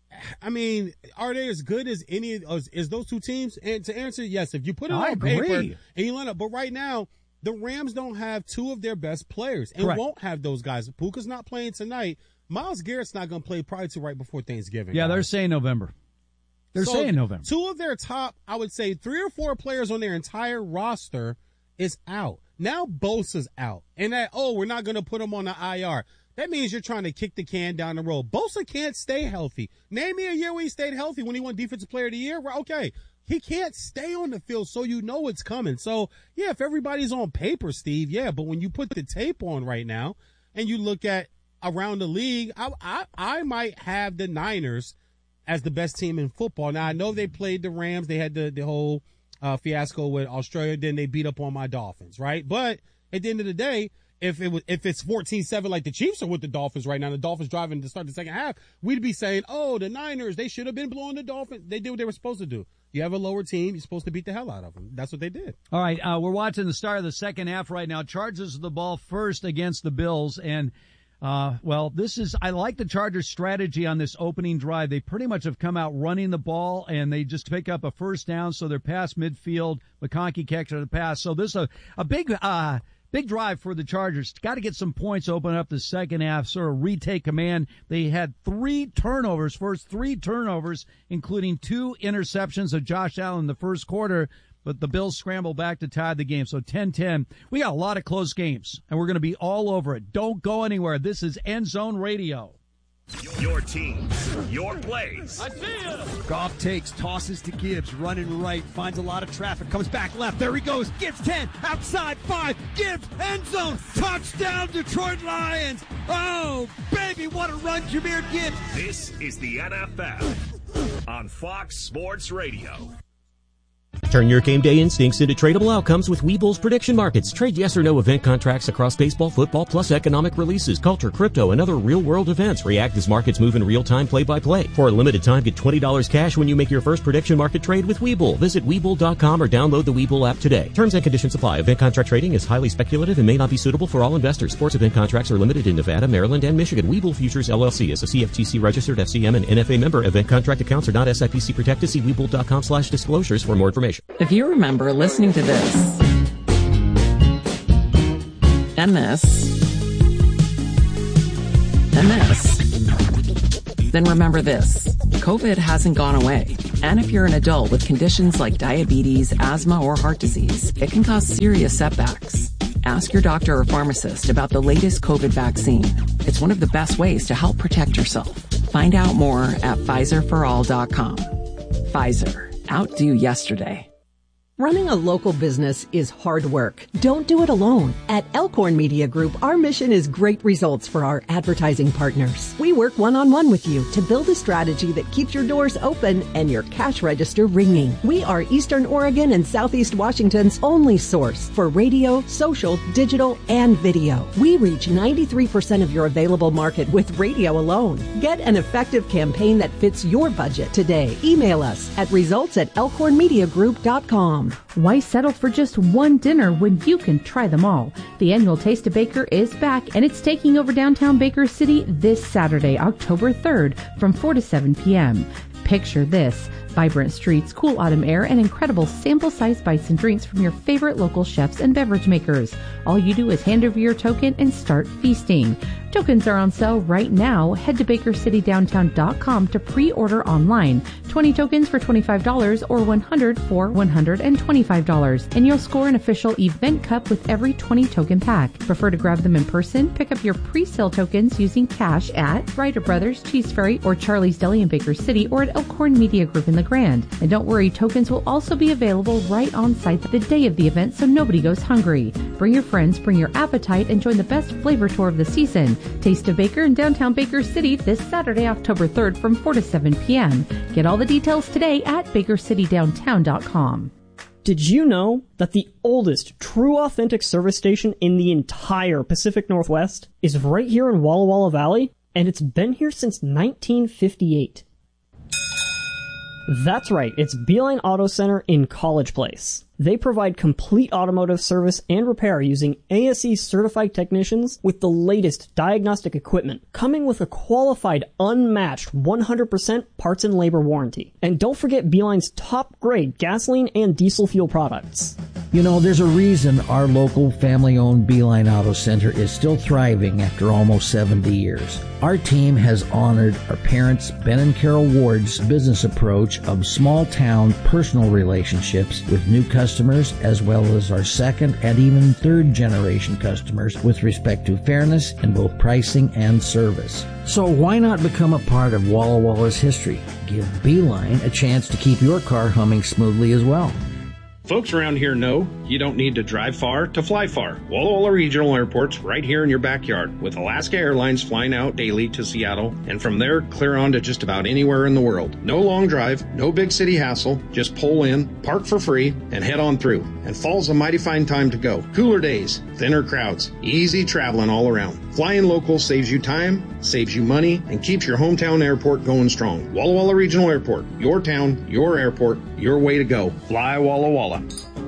I mean, are they as good as any as, as those two teams? And to answer, yes, if you put it I on agree. paper and you line up. But right now, the Rams don't have two of their best players and Correct. won't have those guys. Puka's not playing tonight. Myles Garrett's not going to play probably till right before Thanksgiving. Yeah, guys. they're saying November. They're So, saying November. Two of their top, I would say, three or four players on their entire roster is out. Now Bosa's out. And that, oh, we're not going to put him on the I R. That means you're trying to kick the can down the road. Bosa can't stay healthy. Name me a year where he stayed healthy when he won Defensive Player of the Year. Well, okay, he can't stay on the field, so you know it's coming. So, yeah, if everybody's on paper, Steve, yeah, but when you put the tape on right now and you look at around the league, I, I, I might have the Niners as the best team in football. Now, I know they played the Rams. They had the, the whole uh, fiasco with Australia. Then they beat up on my Dolphins, right? But at the end of the day, if it was, if it's fourteen seven like the Chiefs are with the Dolphins right now, the Dolphins driving to start the second half, we'd be saying, oh, the Niners, they should have been blowing the Dolphins. They did what they were supposed to do. You have a lower team, you're supposed to beat the hell out of them. That's what they did. All right, uh, we're watching the start of the second half right now. Chargers the ball first against the Bills, and uh, well, this is I like the Chargers' strategy on this opening drive. They pretty much have come out running the ball, and they just pick up a first down, so they're past midfield. McConkey catches the pass, so this is a a big uh big drive for the Chargers. Got to get some points, open up the second half, sort of retake command. They had three turnovers, first three turnovers, including two interceptions of Josh Allen in the first quarter. But the Bills scramble back to tie the game. So ten ten. We got a lot of close games, and we're going to be all over it. Don't go anywhere. This is End Zone Radio. Your team, your plays. I see ya. Goff takes, tosses to Gibbs, running right, finds a lot of traffic, comes back left. There he goes. Gibbs ten, outside five. Gibbs, end zone, touchdown, Detroit Lions. Oh, baby, what a run, Jahmyr Gibbs. This is the N F L on Fox Sports Radio. Turn your game day instincts into tradable outcomes with Webull's prediction markets. Trade yes or no event contracts across baseball, football, plus economic releases, culture, crypto, and other real-world events. React as markets move in real time, play-by-play. For a limited time, get twenty dollars cash when you make your first prediction market trade with Webull. Visit Webull dot com or download the Webull app today. Terms and conditions apply. Event contract trading is highly speculative and may not be suitable for all investors. Sports event contracts are limited in Nevada, Maryland, and Michigan. Webull Futures, L L C is a C F T C registered F C M and N F A member. Event contract accounts are not S I P C protected. See Webull dot com slash disclosures for more information. If you remember listening to this and this and this, then remember this. COVID hasn't gone away. And if you're an adult with conditions like diabetes, asthma, or heart disease, it can cause serious setbacks. Ask your doctor or pharmacist about the latest COVID vaccine. It's one of the best ways to help protect yourself. Find out more at Pfizer for all dot com. Pfizer. Outdo yesterday. Running a local business is hard work. Don't do it alone. At Elkhorn Media Group, our mission is great results for our advertising partners. We work one-on-one with you to build a strategy that keeps your doors open and your cash register ringing. We are Eastern Oregon and Southeast Washington's only source for radio, social, digital, and video. We reach ninety-three percent of your available market with radio alone. Get an effective campaign that fits your budget today. Email us at results at elkhorn media group dot com. Why settle for just one dinner when you can try them all? The annual Taste of Baker is back, and it's taking over downtown Baker City this Saturday, October third, from four to seven p.m. Picture this: vibrant streets, cool autumn air, and incredible sample-sized bites and drinks from your favorite local chefs and beverage makers. All you do is hand over your token and start feasting. Tokens are on sale right now. Head to baker city downtown dot com to pre-order online. twenty tokens for twenty-five dollars or one hundred for one hundred twenty-five dollars. And you'll score an official event cup with every twenty token pack. Prefer to grab them in person? Pick up your pre-sale tokens using cash at Ryder Brothers, Cheese Ferry, or Charlie's Deli in Baker City, or at Elkhorn Media Group in the Grand. And don't worry, tokens will also be available right on site the day of the event, so nobody goes hungry. Bring your friends, bring your appetite, and join the best flavor tour of the season. Taste of Baker in downtown Baker City this Saturday, October third from four to seven p.m. Get all the details today at baker city downtown dot com. Did you know that the oldest true authentic service station in the entire Pacific Northwest is right here in Walla Walla Valley? And it's been here since nineteen fifty-eight. That's right, it's Beeline Auto Center in College Place. They provide complete automotive service and repair using A S E certified technicians with the latest diagnostic equipment, coming with a qualified, unmatched one hundred percent parts and labor warranty. And don't forget Beeline's top grade gasoline and diesel fuel products. You know, there's a reason our local family-owned Beeline Auto Center is still thriving after almost seventy years. Our team has honored our parents, Ben and Carol Ward's business approach of small-town personal relationships with new customers, as well as our second and even third-generation customers with respect to fairness in both pricing and service. So why not become a part of Walla Walla's history? Give Beeline a chance to keep your car humming smoothly as well. Folks around here know you don't need to drive far to fly far. Walla Walla Regional Airport's right here in your backyard, with Alaska Airlines flying out daily to Seattle, and from there clear on to just about anywhere in the world. No long drive, no big city hassle, just pull in, park for free, and head on through. And fall's a mighty fine time to go. Cooler days, thinner crowds, easy traveling all around. Flying local saves you time, saves you money, and keeps your hometown airport going strong. Walla Walla Regional Airport, your town, your airport, your way to go. Fly Walla Walla.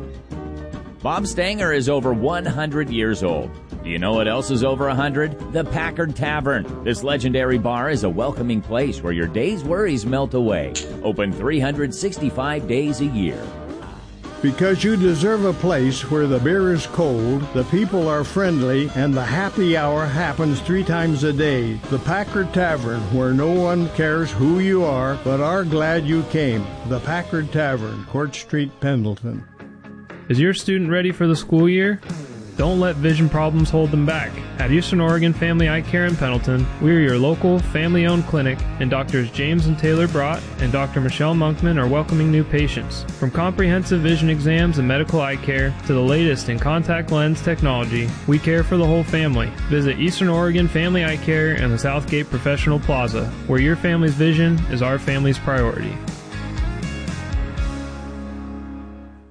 Bob Stanger is over one hundred years old. Do you know what else is over one hundred? The Packard Tavern. This legendary bar is a welcoming place where your day's worries melt away. Open three hundred sixty-five days a year. Because you deserve a place where the beer is cold, the people are friendly, and the happy hour happens three times a day. The Packard Tavern, where no one cares who you are, but are glad you came. The Packard Tavern, Court Street, Pendleton. Is your student ready for the school year? Don't let vision problems hold them back. At Eastern Oregon Family Eye Care in Pendleton, we are your local, family-owned clinic, and Doctors James and Taylor Brott and Doctor Michelle Monkman are welcoming new patients. From comprehensive vision exams and medical eye care to the latest in contact lens technology, we care for the whole family. Visit Eastern Oregon Family Eye Care in the Southgate Professional Plaza, where your family's vision is our family's priority.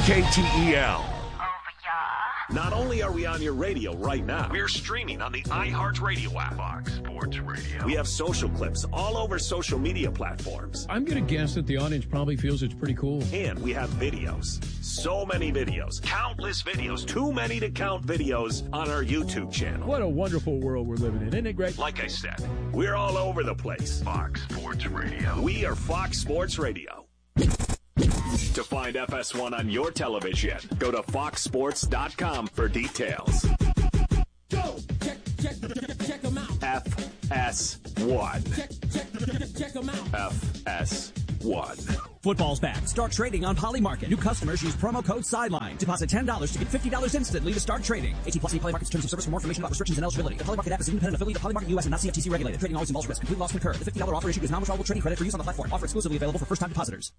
K T E L. Not only are we on your radio right now, we're streaming on the iHeartRadio app. Fox Sports Radio. We have social clips all over social media platforms. I'm going to guess that the audience probably feels it's pretty cool. And we have videos. So many videos. Countless videos. Too many to count videos on our YouTube channel. What a wonderful world we're living in, isn't it great? Like I said, we're all over the place. Fox Sports Radio. We are Fox Sports Radio. To find F S one on your television, go to fox sports dot com for details. Go! Check, check, check, check them out. F S one. Check, check, check them out. F S one. Football's back. Start trading on Polymarket. New customers use promo code SIDELINE. Deposit ten dollars to get fifty dollars instantly to start trading. eighteen plus Polymarket's terms of service. For more information about restrictions and eligibility. The Polymarket app is an independent affiliate of Polymarket U S and not C F T C regulated. Trading always involves risk. Complete loss can occur. The fifty dollars offer issued is non-withdrawable trading credit for use on the platform. Offer exclusively available for first-time depositors.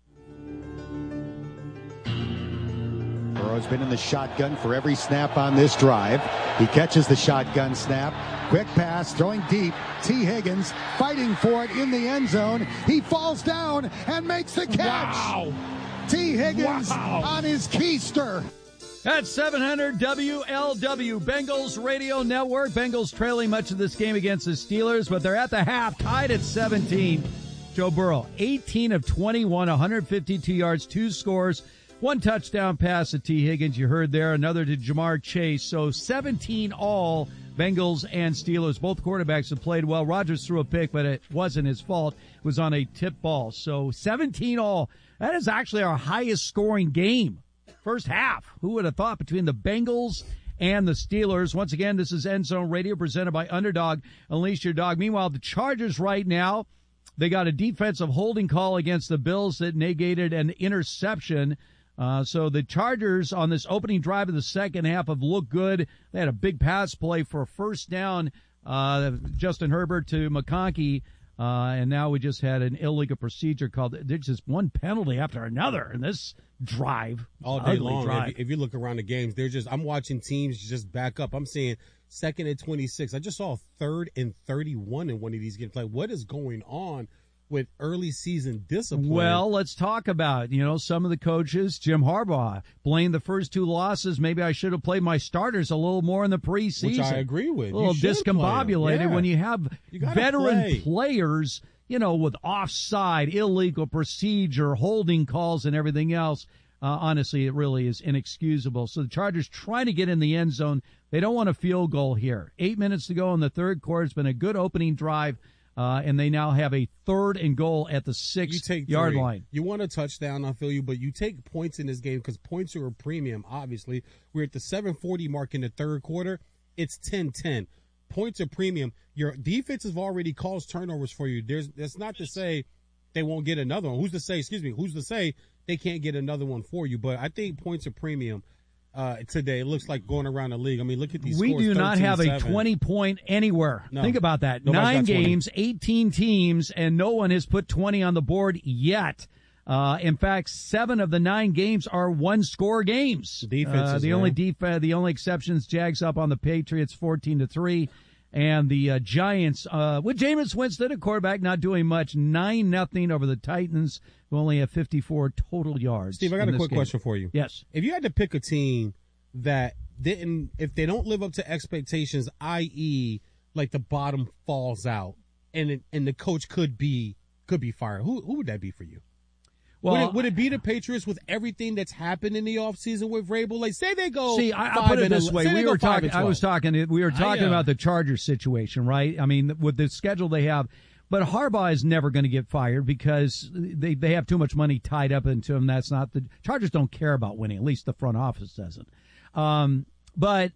Burrow's been in the shotgun for every snap on this drive. He catches the shotgun snap. Quick pass, throwing deep. T. Higgins fighting for it in the end zone. He falls down and makes the catch. Wow. T. Higgins Wow. on his keister. That's seven hundred W L W, Bengals Radio Network. Bengals trailing much of this game against the Steelers, but they're at the half, tied at seventeen. Joe Burrow, eighteen of twenty-one, one hundred fifty-two yards, two scores. One touchdown pass to T. Higgins, you heard there. Another to Jamar Chase. So seventeen all, Bengals and Steelers. Both quarterbacks have played well. Rodgers threw a pick, but it wasn't his fault. It was on a tip ball. So seventeen all. That is actually our highest scoring game. First half. Who would have thought, between the Bengals and the Steelers? Once again, this is End Zone Radio presented by Underdog. Unleash your dog. Meanwhile, the Chargers right now, they got a defensive holding call against the Bills that negated an interception. Uh, so the Chargers on this opening drive of the second half have looked good. They had a big pass play for a first down, uh, Justin Herbert to McConkey, uh, and now we just had an illegal procedure called. There's just one penalty after another in this drive. All day Ugly long. drive. If, you, if you look around the games, they're just. I'm watching teams just back up. I'm seeing second and twenty-six. I just saw third and thirty-one in one of these games. Like, what is going on with early season discipline? Well, let's talk about, you know, some of the coaches. Jim Harbaugh blamed the first two losses. Maybe I should have played my starters a little more in the preseason. Which I agree with. A little discombobulated yeah. when you have you veteran play. players, you know, with offside, illegal procedure, holding calls, and everything else. Uh, honestly, it really is inexcusable. So the Chargers trying to get in the end zone. They don't want a field goal here. Eight minutes to go in the third quarter. It's been a good opening drive. Uh, and they now have a third and goal at the six-yard line. You want a touchdown, I feel you, but you take points in this game because points are a premium, obviously. We're at the seven forty mark in the third quarter. It's ten ten. Points are premium. Your defense has already caused turnovers for you. There's That's not to say they won't get another one. Who's to say, excuse me, who's to say they can't get another one for you? But I think points are premium. Uh, today, it looks like going around the league. I mean, look at these we scores. We do not have a twenty-point anywhere. No. Think about that. Nobody's Nine got twenty. games, eighteen teams, and no one has put twenty on the board yet. Uh, in fact, seven of the nine games are one-score games. Defenses, uh, the man. only def- uh, the only exceptions, Jags up on the Patriots fourteen to three. And the uh, Giants, uh, with Jameis Winston, a quarterback, not doing much, nine nothing over the Titans, who only have fifty-four total yards. Steve, I got in a this quick game. question for you. Yes. If you had to pick a team that didn't, if they don't live up to expectations, that is, like the bottom falls out, and it, and the coach could be could be fired, who who would that be for you? Well, would it, would it be the Patriots with everything that's happened in the offseason with Vrabel? Like, say they go. See, I, I five put it and this ele- way: say they we go were five talking. and I was twelve. talking. We were talking I, uh, about the Chargers situation, right? I mean, with the schedule they have, but Harbaugh is never going to get fired because they they have too much money tied up into him. That's not the Chargers don't care about winning. At least the front office doesn't. Um, but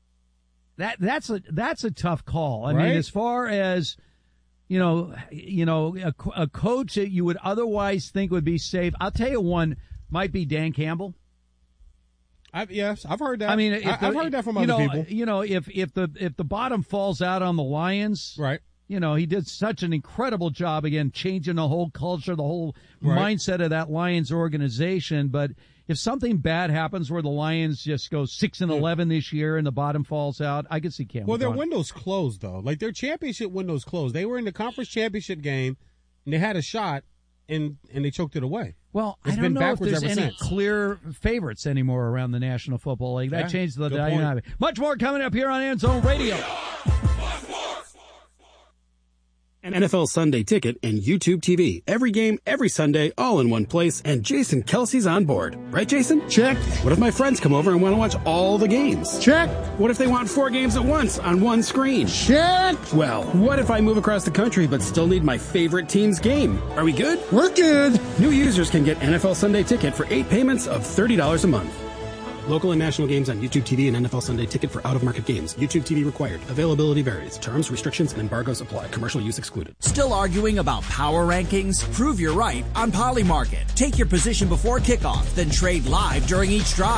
that that's a that's a tough call. I Right? mean, as far as you know, you know, a, a coach that you would otherwise think would be safe. I'll tell you one might be Dan Campbell. I've, yes, I've heard that. I mean, if I, the, I've heard that from you other know, people. You know, if if the if the bottom falls out on the Lions, right? You know, he did such an incredible job again, changing the whole culture, the whole Right. mindset of that Lions organization. But if something bad happens where the Lions just go six and eleven this year and the bottom falls out, I could see Campbell. Well, their gone. window's closed though. Like their championship window's closed. They were in the conference championship game, and they had a shot, and, and they choked it away. Well, it's I don't been know if backwards there's ever any since. clear favorites anymore around the National Football League. That Yeah, changed the good dynamic. Much more coming up here on End Zone Radio. An N F L Sunday Ticket and YouTube T V. Every game, every Sunday, all in one place, and Jason Kelsey's on board. Right, Jason? Check. What if my friends come over and want to watch all the games? Check. What if they want four games at once on one screen? Check. Well, what if I move across the country but still need my favorite team's game? Are we good? We're good. New users can get N F L Sunday Ticket for eight payments of thirty dollars a month. Local and national games on YouTube T V and N F L Sunday Ticket for out-of-market games. YouTube T V required. Availability varies. Terms, restrictions, and embargoes apply. Commercial use excluded. Still arguing about power rankings? Prove you're right on Polymarket. Take your position before kickoff, then trade live during each drive.